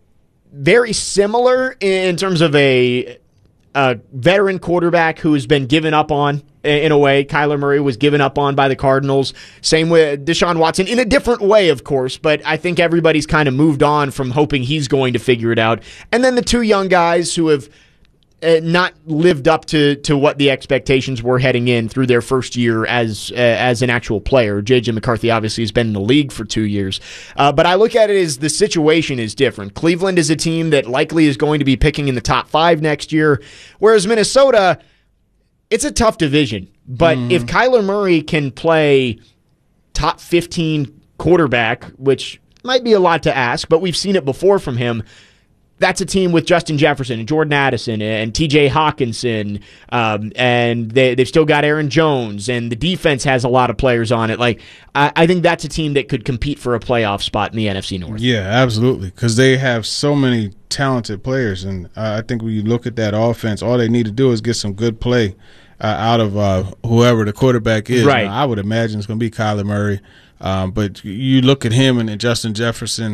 very similar in terms of a, a veteran quarterback who has been given up on in a way. Kyler Murray was given up on by the Cardinals. Same with Deshaun Watson in a different way, of course, but I think everybody's kind of moved on from hoping he's going to figure it out. And then the two young guys who have uh, not lived up to, to what the expectations were heading in through their first year as uh, as an actual player. J J McCarthy obviously has been in the league for two years. Uh, but I look at it as the situation is different. Cleveland is a team that likely is going to be picking in the top five next year, whereas Minnesota, it's a tough division. But Mm-hmm. if Kyler Murray can play top fifteen quarterback, which might be a lot to ask, but we've seen it before from him, that's a team with Justin Jefferson and Jordan Addison and T J Hawkinson, um, and they, they've still got Aaron Jones, and the defense has a lot of players on it. Like I, I think that's a team that could compete for a playoff spot in the N F C North. Yeah, absolutely, because they have so many talented players, and uh, I think when you look at that offense, all they need to do is get some good play uh, out of uh, whoever the quarterback is. Right. Now, I would imagine it's going to be Kyler Murray, um, but you look at him and then Justin Jefferson,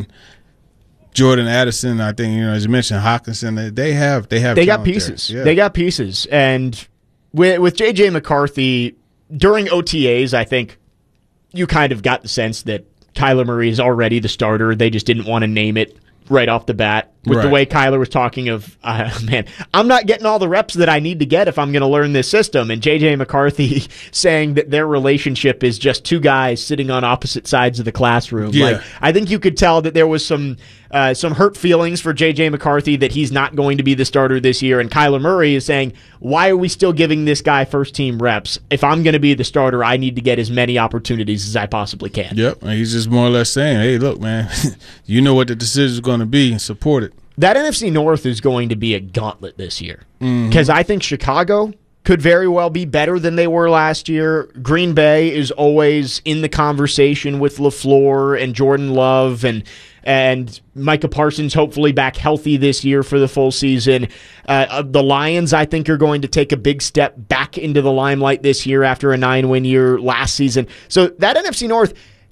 Jordan Addison, I think, you know, as you mentioned, Hawkinson, they, they have they have They got talent there. pieces. Yeah. They got pieces. And with, with J J McCarthy, during O T As, I think you kind of got the sense that Kyler Murray is already the starter. They just didn't want to name it right off the bat. With the Right. way Kyler was talking of, uh, man, I'm not getting all the reps that I need to get if I'm going to learn this system. And J J McCarthy saying that their relationship is just two guys sitting on opposite sides of the classroom. Yeah. Like, I think you could tell that there was some uh, some hurt feelings for J J McCarthy that he's not going to be the starter this year. And Kyler Murray is saying, why are we still giving this guy first-team reps? If I'm going to be the starter, I need to get as many opportunities as I possibly can. Yep, and he's just more or less saying, hey, look, man, you know what the decision is going to be and support it. That N F C North is going to be a gauntlet this year Mhm. because I think Chicago could very well be better than they were last year. Green Bay is always in the conversation with LaFleur and Jordan Love and and Micah Parsons hopefully back healthy this year for the full season. Uh, the Lions, I think, are going to take a big step back into the limelight this year after a nine-win year last season. So that N F C North,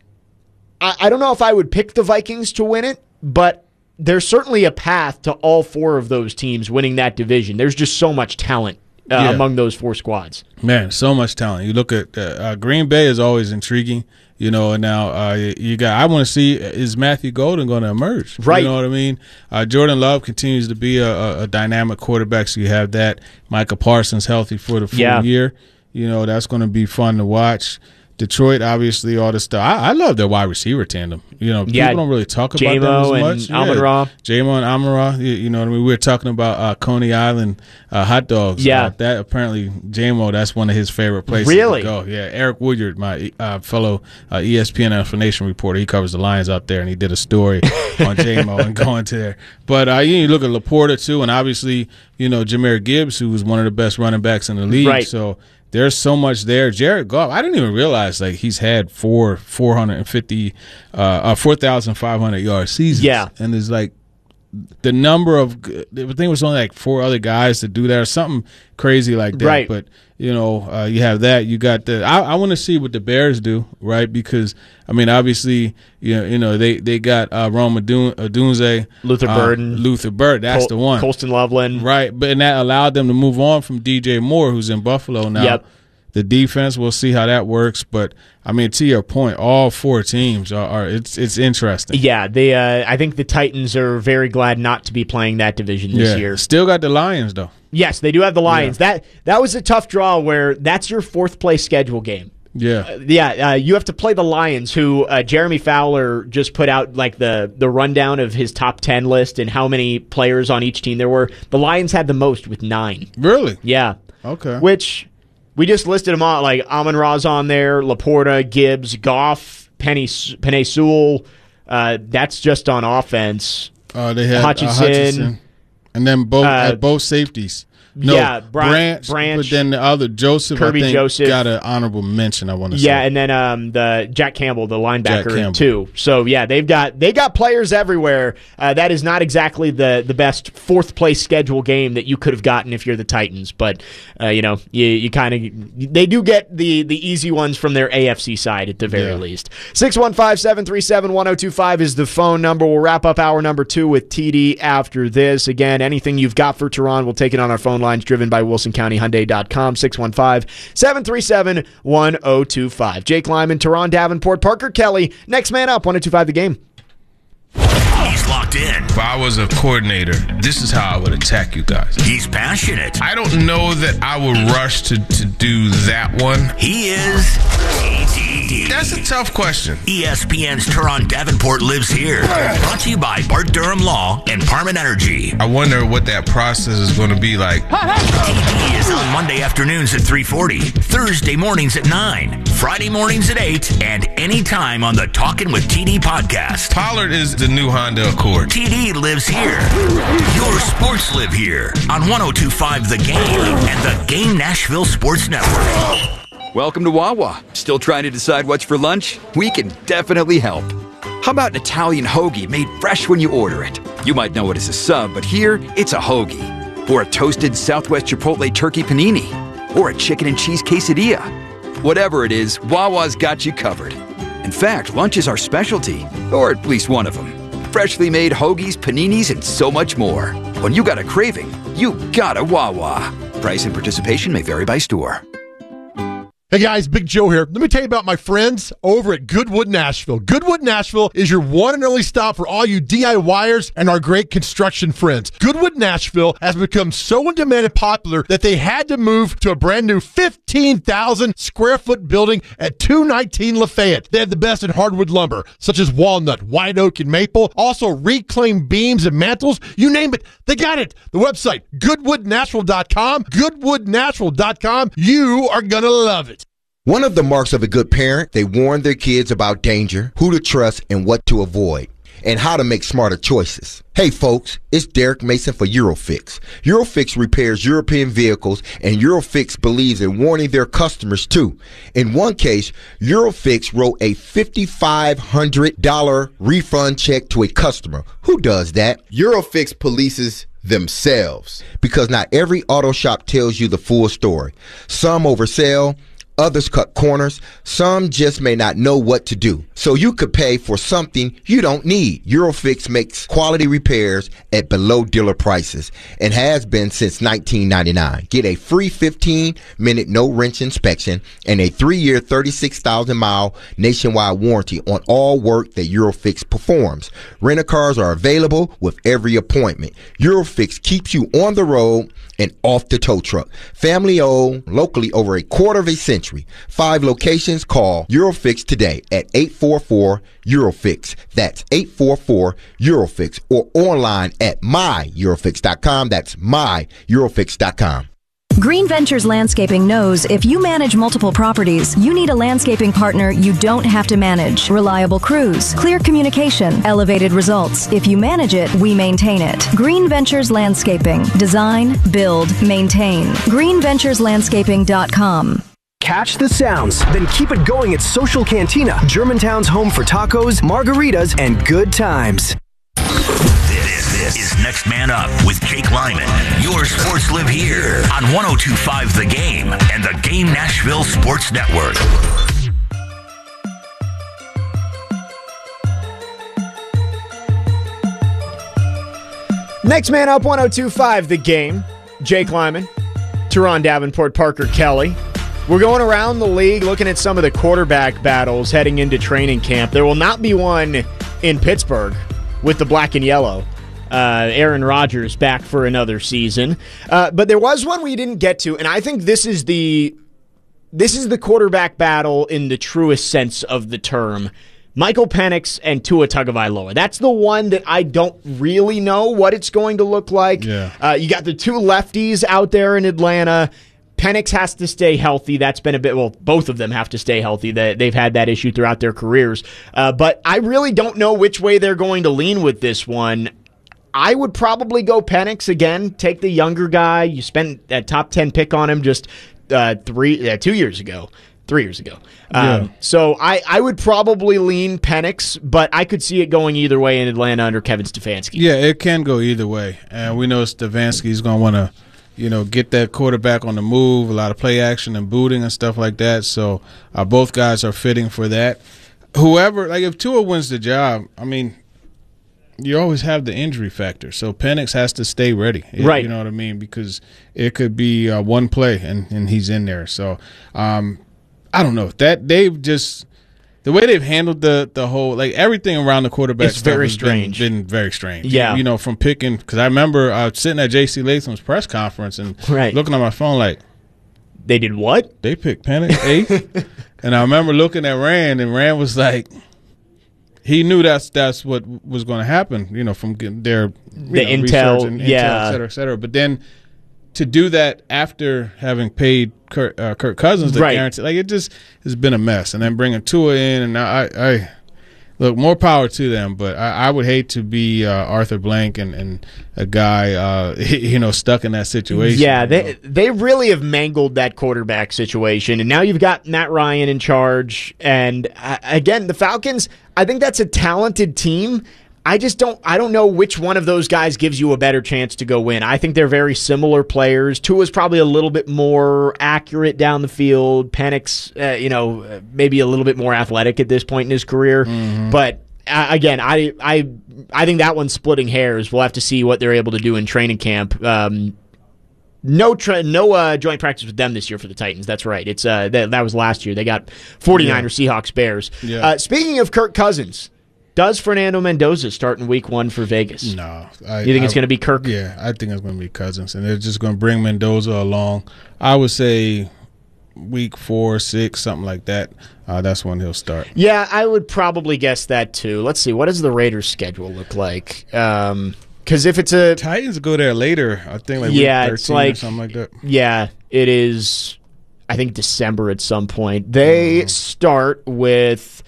I, I don't know if I would pick the Vikings to win it, but there's certainly a path to all four of those teams winning that division. There's just so much talent uh, Yeah. among those four squads. Man, so much talent. You look at uh, uh, Green Bay is always intriguing, you know. And now uh, you got. I want to see, is Matthew Golden going to emerge? Right. You know what I mean? Uh, Jordan Love continues to be a, a, a dynamic quarterback. So you have that. Micah Parsons healthy for the full Yeah. year. You know, that's going to be fun to watch. Detroit, obviously, all this stuff. I, I love their wide receiver tandem. You know, Yeah, people don't really talk about J-Mo them as and much. Amon-Ra. J-Mo and Amon-Ra. You, you know what I mean? We were talking about uh, Coney Island uh, hot dogs. Yeah. Uh, that apparently, J-Mo, that's one of his favorite places Really? to go. Yeah, Eric Woodyard, my uh, fellow uh, E S P N information reporter, he covers the Lions out there, and he did a story on J-Mo and going to there. But uh, you look at Laporta, too, and obviously, you know, Jahmyr Gibbs, who was one of the best running backs in the league. Right. So there's so much there. Jared Goff, I didn't even realize like he's had four four hundred fifty, uh, uh four thousand five hundred yard seasons. Yeah. And there's like the number of, I think it was only like four other guys to do that or something crazy like that. Right. But, you know, uh, you have that. You got the, I, I want to see what the Bears do, right? Because, I mean, obviously, you know, you know they, they got uh, Rome Odunze. Luther uh, Burden. Luther Burden, that's Col- the one. Colston Loveland. Right, but and that allowed them to move on from D J Moore, who's in Buffalo now. Yep. The defense, we'll see how that works. But I mean, to your point, all four teams are, are it's it's interesting. Yeah, they. Uh, I think the Titans are very glad not to be playing that division this Yeah. year. Still got the Lions though. Yes, they do have the Lions. That that was a tough draw where that's your fourth place schedule game. Yeah. Yeah, uh, you have to play the Lions, who uh, Jeremy Fowler just put out like the the rundown of his top ten list and how many players on each team there were. The Lions had the most with nine. Really? Yeah. Okay. Which we just listed them all. Like Amon-Ra's on there, Laporta, Gibbs, Goff, Penny Penei Sewell. Uh, that's just on offense. Uh, they had Hutchinson. Uh, Hutchinson, and then both Uh, at both safeties. No, yeah, Bra- Branch, Branch, but then the other Joseph, Kirby I think, Joseph. got an honorable mention. I want to say. Yeah, and then um, the Jack Campbell, the linebacker, Campbell. too. So yeah, they've got they got players everywhere. Uh, that is not exactly the the best fourth place schedule game that you could have gotten if you're the Titans, but uh, you know you you kind of they do get the the easy ones from their A F C side at the very Yeah. least. six one five, seven three seven, one oh two five is the phone number. We'll wrap up hour number two with T D after this. Again, anything you've got for Tehran, we'll take it on our phone lines driven by Wilson County Hyundai dot com, six one five, seven three seven, one oh two five. Jake Lyman, Tehran Davenport, Parker Kelly. Next man up, one oh two five the game. He's locked in. If I was a coordinator, this is how I would attack you guys. He's passionate. I don't know that I would rush to, to do that one. He is T D. That's a tough question. E S P N's Tehran Davenport lives here. Brought to you by Bart Durham Law and Parman Energy. I wonder what that process is going to be like. T D is on Monday afternoons at three forty, Thursday mornings at nine, Friday mornings at eight, and anytime on the Talkin' with T D podcast. Pollard is the new Honda Accord. T D lives here. Your sports live here on one oh two five The Game and the Game Nashville Sports Network. Welcome to Wawa. Still trying to decide what's for lunch? We can definitely help. How about an Italian hoagie made fresh when you order it? You might know it as a sub, but here it's a hoagie. Or a toasted Southwest Chipotle turkey panini. Or a chicken and cheese quesadilla. Whatever it is, Wawa's got you covered. In fact, lunch is our specialty, or at least one of them. Freshly made hoagies, paninis, and so much more. When you got a craving, you got a Wawa. Price and participation may vary by store. Hey guys, Big Joe here. Let me tell you about my friends over at Goodwood Nashville. Goodwood Nashville is your one and only stop for all you DIYers and our great construction friends. Goodwood Nashville has become so in demand and popular that they had to move to a brand new fifteen thousand square foot building at two nineteen Lafayette. They have the best in hardwood lumber, such as walnut, white oak, and maple. Also reclaimed beams and mantles. You name it, they got it. The website, goodwood nashville dot com. goodwood nashville dot com. You are going to love it. One of the marks of a good parent, they warn their kids about danger, who to trust, and what to avoid, and how to make smarter choices. Hey folks, it's Derek Mason for Eurofix. Eurofix repairs European vehicles, and Eurofix believes in warning their customers too. In one case, Eurofix wrote a five thousand five hundred dollars refund check to a customer. Who does that? Eurofix polices themselves. Because not every auto shop tells you the full story. Some oversell, others cut corners. Some just may not know what to do. So you could pay for something you don't need. Eurofix makes quality repairs at below dealer prices and has been since nineteen ninety-nine. Get a free fifteen minute no wrench inspection and a three year thirty-six thousand mile nationwide warranty on all work that Eurofix performs. Rent-a-cars are available with every appointment. Eurofix keeps you on the road and off the tow truck. Family owned, locally over a quarter of a century. Five locations. Call Eurofix today at eight four four Eurofix. That's eight four four Eurofix, or online at my eurofix dot com. That's my eurofix dot com. Green Ventures Landscaping knows if you manage multiple properties, you need a landscaping partner you don't have to manage. Reliable crews, clear communication, elevated results. If you manage it, we maintain it. Green Ventures Landscaping. Design, build, maintain. green ventures landscaping dot com. Catch the sounds, then keep it going at Social Cantina, Germantown's home for tacos, margaritas, and good times. This, this is Next Man Up with Jake Lyman. Your sports live here on one oh two point five The Game and the Game Nashville Sports Network. Next Man Up, one oh two point five The Game. Jake Lyman, Teron Davenport, Parker Kelly. We're going around the league looking at some of the quarterback battles heading into training camp. There will not be one in Pittsburgh with the black and yellow. Uh, Aaron Rodgers back for another season. Uh, but there was one we didn't get to, and I think this is the this is the quarterback battle in the truest sense of the term. Michael Penix and Tua Tagovailoa. That's the one that I don't really know what it's going to look like. Yeah. Uh, you got the two lefties out there in Atlanta. Penix has to stay healthy. That's been a bit, well, both of them have to stay healthy. They've had that issue throughout their careers. Uh, but I really don't know which way they're going to lean with this one. I would probably go Penix again, take the younger guy. You spent a top ten pick on him just uh, three, uh, two years ago. Three years ago. Um, Yeah. So I, I would probably lean Penix, but I could see it going either way in Atlanta under Kevin Stefanski. Yeah, it can go either way. And we know Stefanski's going to want to, you know, get that quarterback on the move, a lot of play action and booting and stuff like that. So uh, both guys are fitting for that. Whoever, like if Tua wins the job, I mean, you always have the injury factor. So Penix has to stay ready. Right. You know what I mean? Because it could be uh, one play and, and he's in there. So um, I don't know. That they've just – the way they've handled the the whole, like everything around the quarterback It's stuff very has strange. Been, been very strange. Yeah. You, you know, from picking, because I remember uh, sitting at J C Latham's press conference and Right. looking at my phone like, they did what? They picked Penix eighth. And I remember looking at Rand, and Rand was like, he knew that's that's what was going to happen, you know, from getting their you The know, intel, research and yeah. intel, et cetera, et cetera. But then to do that after having paid Kirk, uh, Kirk Cousins the Right. guarantee, like it just has been a mess. And then bringing Tua in, and I, I look, more power to them. But I, I would hate to be uh, Arthur Blank and, and a guy, uh, you know, stuck in that situation. Yeah, they they really have mangled that quarterback situation, and now you've got Matt Ryan in charge. And uh, again, the Falcons, I think that's a talented team. I just don't I don't know which one of those guys gives you a better chance to go win. I think they're very similar players. Tua's probably a little bit more accurate down the field. Penix, uh, you know, maybe a little bit more athletic at this point in his career. Mm-hmm. But uh, again, I I I think that one's splitting hairs. We'll have to see what they're able to do in training camp. Um, No tra- no uh, joint practice with them this year for the Titans. That's right. It's uh, th- That was last year. They got 49ers, yeah. Seahawks, Bears. Yeah. Uh, speaking of Kirk Cousins, does Fernando Mendoza start in week one for Vegas? No. I, you think I, it's going to be Kirk? Yeah, I think it's going to be Cousins. And they're just going to bring Mendoza along. I would say week four, six, something like that. Uh, that's when he'll start. Yeah, I would probably guess that too. Let's see. What does the Raiders' schedule look like? Um, because if it's a Titans go there later, I think like yeah, week it's like or something like that. Yeah, it is. I think December at some point. They mm. start with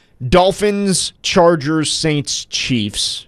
Dolphins, Chargers, Saints, Chiefs.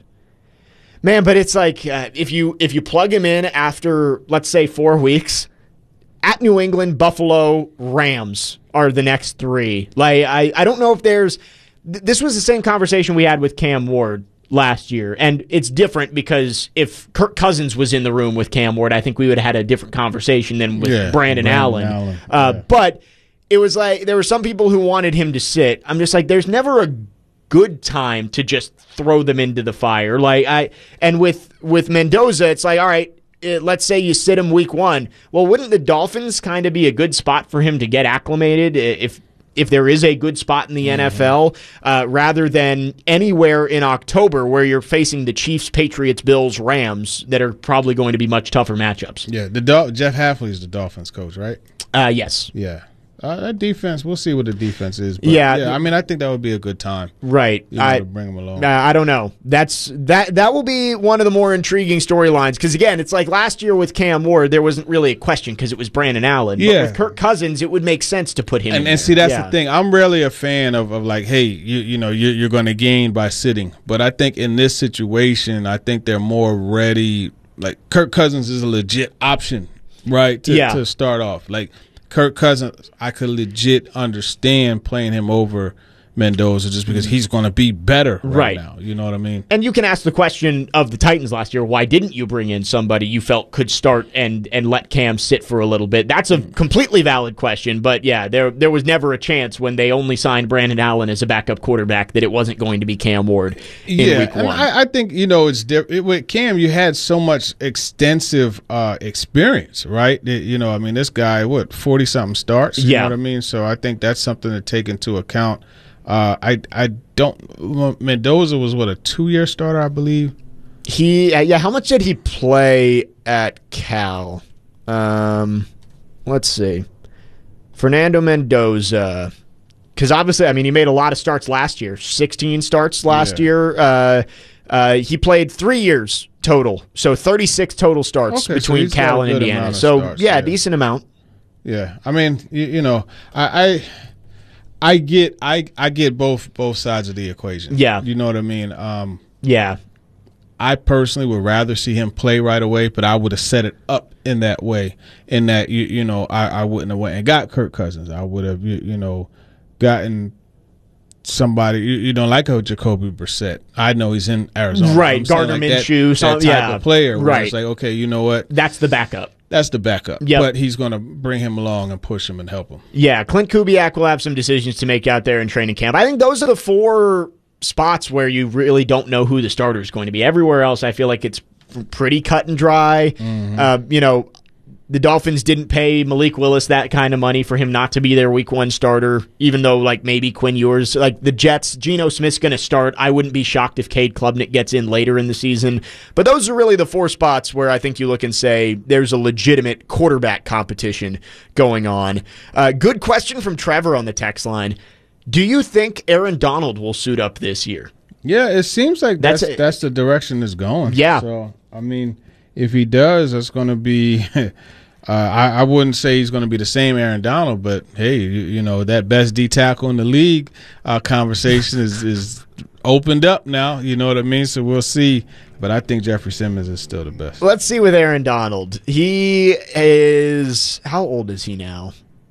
Man, but it's like uh, if you if you plug him in after, let's say, four weeks, at New England, Buffalo, Rams are the next three. Like I, I don't know if there's th- this was the same conversation we had with Cam Ward last year, and it's different because if Kirk Cousins was in the room with Cam Ward, I think we would have had a different conversation than with yeah, Brandon, Brandon Allen. Allen. Uh, yeah. But it was like there were some people who wanted him to sit. I'm just like, there's never a good time to just throw them into the fire. Like I and with with Mendoza, it's like, all right, it, let's say you sit him week one. Well, wouldn't the Dolphins kind of be a good spot for him to get acclimated if if there is a good spot in the mm-hmm. N F L, uh, rather than anywhere in October where you're facing the Chiefs, Patriots, Bills, Rams that are probably going to be much tougher matchups? Yeah, the Dol- Jeff Hafley is the Dolphins coach, right? Uh, yes. Yeah. Uh, that defense, we'll see what the defense is. But yeah, yeah, I mean, I think that would be a good time, right? You know, I to bring them along. Uh, I don't know. That's that. That will be one of the more intriguing storylines because again, it's like last year with Cam Ward, there wasn't really a question because it was Brandon Allen. Yeah. But with Kirk Cousins, it would make sense to put him. And, in and there. see, that's yeah. the thing. I'm rarely a fan of, of like, hey, you you know, you're, you're going to gain by sitting. But I think in this situation, I think they're more ready. Like Kirk Cousins is a legit option, right? To, yeah. to start off, like. Kirk Cousins, I could legit understand playing him over Mendoza just because he's going to be better right, right now. You know what I mean? And you can ask the question of the Titans last year, why didn't you bring in somebody you felt could start and, and let Cam sit for a little bit? That's a completely valid question, but yeah, there there was never a chance when they only signed Brandon Allen as a backup quarterback that it wasn't going to be Cam Ward in yeah, week one. I, I think, you know, it's different. With Cam, you had so much extensive uh, experience, right? It, you know, I mean, this guy, what, forty-something starts? You yeah. know what I mean? So I think that's something to take into account. Uh, I I don't. Mendoza was what, a two year starter, I believe. He uh, yeah. How much did he play at Cal? Um, let's see. Fernando Mendoza, because obviously, I mean, he made a lot of starts last year. Sixteen starts last yeah. year. Uh, uh, he played three years total, so thirty-six total starts okay, between so Cal and Indiana. So starts, yeah, yeah, decent amount. Yeah, I mean, you, you know, I. I I get I, I get both both sides of the equation. Yeah. You know what I mean? Um, yeah. I personally would rather see him play right away, but I would have set it up in that way, in that, you you know, I, I wouldn't have went and got Kirk Cousins. I would have, you, you know, gotten somebody, you, you know, like a Jacoby Brissett. I know he's in Arizona. Right, I'm saying, Gardner like that, Minshew. that Some, type yeah. of player where right. it's like, okay, you know what? That's the backup. That's the backup. Yep. But he's going to bring him along and push him and help him. Yeah, Clint Kubiak will have some decisions to make out there in training camp. I think those are the four spots where you really don't know who the starter is going to be. Everywhere else, I feel like it's pretty cut and dry. Mm-hmm. Uh, you know, the Dolphins didn't pay Malik Willis that kind of money for him not to be their week one starter, even though like maybe Quinn Ewers, like the Jets, Geno Smith's going to start. I wouldn't be shocked if Cade Klubnik gets in later in the season. But those are really the four spots where I think you look and say there's a legitimate quarterback competition going on. Uh, good question from Trevor on the text line. Do you think Aaron Donald will suit up this year? Yeah, it seems like that's that's, a, that's the direction it's going. Yeah. So, I mean, if he does, it's going to be – Uh, I, I wouldn't say he's going to be the same Aaron Donald, but hey, you, you know, that best D tackle in the league uh, conversation is, is opened up now. You know what I mean? So we'll see. But I think Jeffrey Simmons is still the best. Let's see with Aaron Donald. He is – how old is he now?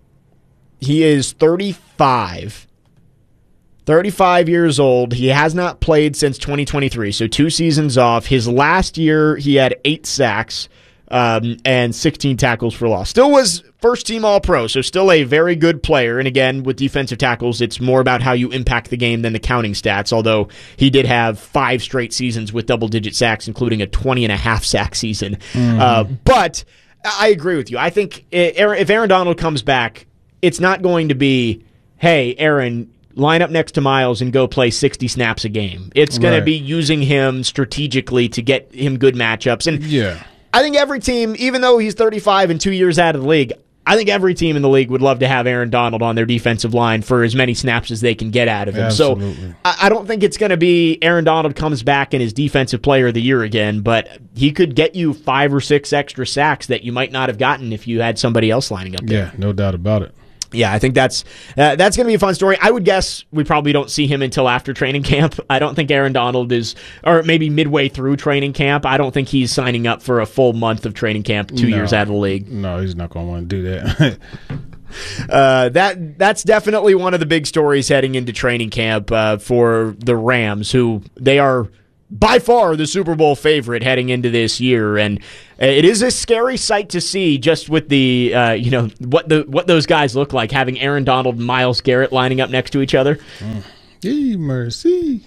He is thirty-five. thirty-five years old. He has not played since twenty twenty-three, so two seasons off. His last year, he had eight sacks. Um, and sixteen tackles for loss. Still was first-team All-Pro, so still a very good player. And again, with defensive tackles, it's more about how you impact the game than the counting stats, although he did have five straight seasons with double-digit sacks, including a twenty and a half sack season. Mm. Uh, but I agree with you. I think if Aaron Donald comes back, it's not going to be, hey, Aaron, line up next to Miles and go play sixty snaps a game. It's going Right. to be using him strategically to get him good matchups. And Yeah. I think every team, even though he's thirty-five and two years out of the league, I think every team in the league would love to have Aaron Donald on their defensive line for as many snaps as they can get out of him. Absolutely. So I I don't think it's going to be Aaron Donald comes back and is Defensive Player of the Year again, but he could get you five or six extra sacks that you might not have gotten if you had somebody else lining up there. Yeah, no doubt about it. Yeah, I think that's uh, that's going to be a fun story. I would guess we probably don't see him until after training camp. I don't think Aaron Donald is, or maybe midway through training camp. I don't think he's signing up for a full month of training camp two No. years out of the league. No, he's not going to want to do that. Uh, that that's definitely one of the big stories heading into training camp uh, for the Rams, who they are by far the Super Bowl favorite heading into this year, and it is a scary sight to see just with the uh, you know what the what those guys look like, having Aaron Donald and Myles Garrett lining up next to each other. Mm. Yee, mercy.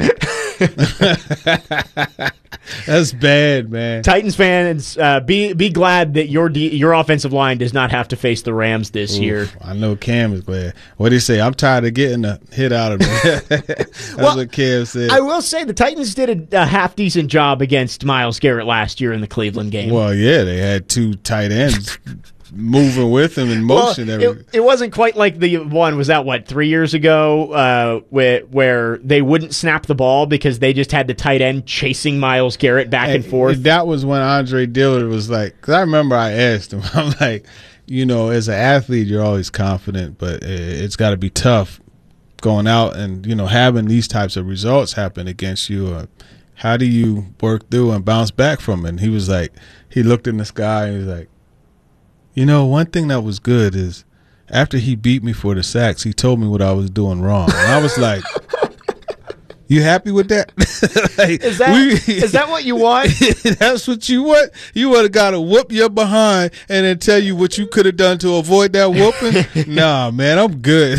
That's bad, man. Titans fans, uh, be be glad that your de- your offensive line does not have to face the Rams this Oof, year. I know Cam is glad. What did he say? I'm tired of getting a hit out of me. That's Well, what Cam said. I will say the Titans did a, a half decent job against Myles Garrett last year in the Cleveland game. Well, yeah, they had two tight ends moving with him in motion. Well, every, it, it wasn't quite like the one, was that what, three years ago, uh, where, where they wouldn't snap the ball because they just had the tight end chasing Myles Garrett back and, and forth. That was when Andre Dillard was like, because I remember I asked him, I'm like, you know, as an athlete, you're always confident, but it's got to be tough going out and, you know, having these types of results happen against you. Uh, how do you work through and bounce back from it? And he was like, he looked in the sky and he was like, you know, one thing that was good is after he beat me for the sacks, he told me what I was doing wrong. And I was like, you happy with that? Like, is that we, is that what you want? That's what you want? You would have got to whoop your behind and then tell you what you could have done to avoid that whooping? Nah, man, I'm good.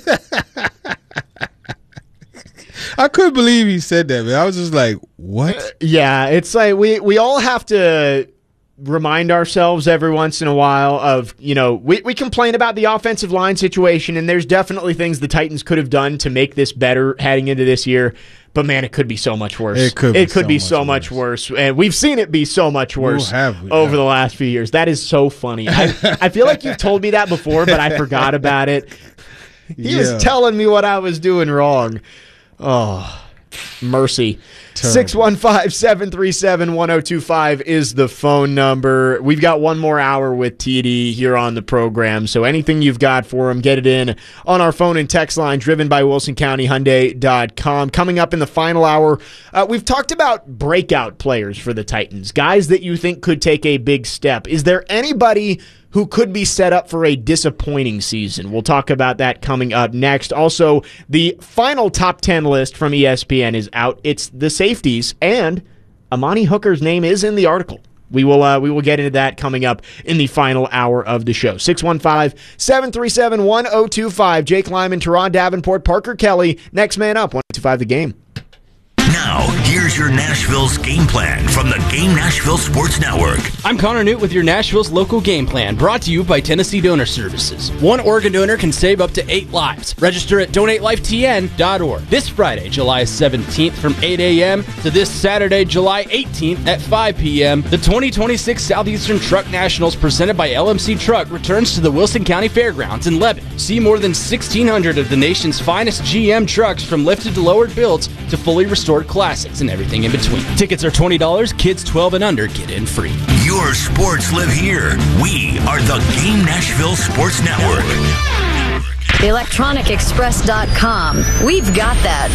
I couldn't believe he said that, man. I was just like, what? Uh, yeah, it's like we, we all have to remind ourselves every once in a while of, you know, we, we complain about the offensive line situation, and there's definitely things the Titans could have done to make this better heading into this year. But, man, it could be so much worse. It could be, it could so, be much so much worse. And we've seen it be so much worse Ooh, have we, over yeah. the last few years. That is so funny. I, I feel like you've told me that before, but I forgot about it. He Yeah. was telling me what I was doing wrong. Oh, mercy. six one five, seven three seven, one oh two five is the phone number. We've got one more hour with T D here on the program, so anything you've got for him, get it in on our phone and text line, driven by Wilson County Hyundai dot com. Coming up in the final hour, uh, we've talked about breakout players for the Titans, guys that you think could take a big step. Is there anybody who could be set up for a disappointing season? We'll talk about that coming up next. Also, the final top ten list from E S P N is out. It's the safeties, and Amani Hooker's name is in the article. We will uh, we will get into that coming up in the final hour of the show. six one five, seven three seven, one oh two five. Jake Lyman, Teron Davenport, Parker Kelly. Next man up, one oh two five the game. Now, here's your Nashville's game plan from the Game Nashville Sports Network. I'm Connor Newt with your Nashville's local game plan, brought to you by Tennessee Donor Services. One organ donor can save up to eight lives. Register at donate life T N dot org. This Friday, July seventeenth from eight a.m. to this Saturday, July eighteenth at five p.m., the twenty twenty-six Southeastern Truck Nationals presented by L M C Truck returns to the Wilson County Fairgrounds in Lebanon. See more than sixteen hundred of the nation's finest G M trucks, from lifted to lowered builds to fully restored classics and everything in between. Tickets are twenty dollars. Kids twelve and under get in free. Your sports live here. We are the Game Nashville Sports Network. electronic express dot com. We've got that.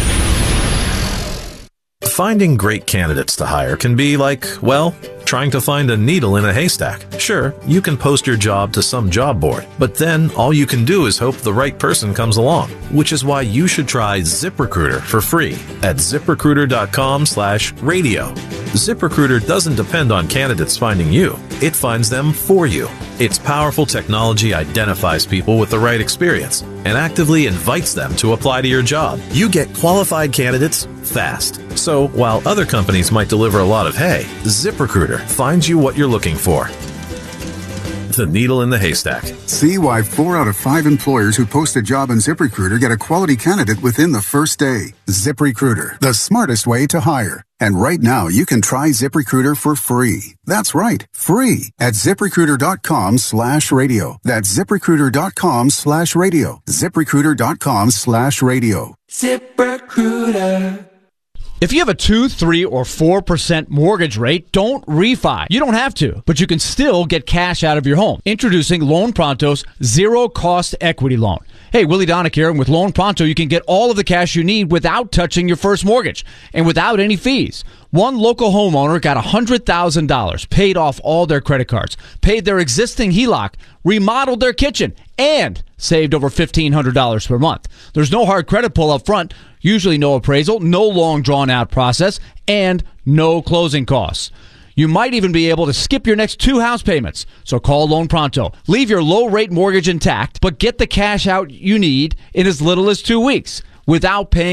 Finding great candidates to hire can be like, well, trying to find a needle in a haystack. Sure, you can post your job to some job board, but then all you can do is hope the right person comes along, which is why you should try ZipRecruiter for free at ZipRecruiter.com slash radio. ZipRecruiter doesn't depend on candidates finding you. It finds them for you. Its powerful technology identifies people with the right experience and actively invites them to apply to your job. You get qualified candidates fast. So while other companies might deliver a lot of hay, ZipRecruiter finds you what you're looking for. the needle in the haystack. See why four out of five employers who post a job on ZipRecruiter get a quality candidate within the first day. ZipRecruiter, the smartest way to hire. And right now, you can try ZipRecruiter for free. That's right, free at ZipRecruiter.com slash radio. That's ZipRecruiter.com slash radio. ZipRecruiter.com slash radio. ZipRecruiter. If you have a two, three, or four percent mortgage rate, don't refi. You don't have to, but you can still get cash out of your home. Introducing Loan Pronto's zero-cost equity loan. Hey, Willie Donick here, and with Loan Pronto, you can get all of the cash you need without touching your first mortgage and without any fees. One local homeowner got one hundred thousand dollars, paid off all their credit cards, paid their existing H E L O C, remodeled their kitchen, and saved over fifteen hundred dollars per month. There's no hard credit pull up front, usually no appraisal, no long drawn-out process, and no closing costs. You might even be able to skip your next two house payments. So call Loan Pronto. Leave your low-rate mortgage intact, but get the cash out you need in as little as two weeks without paying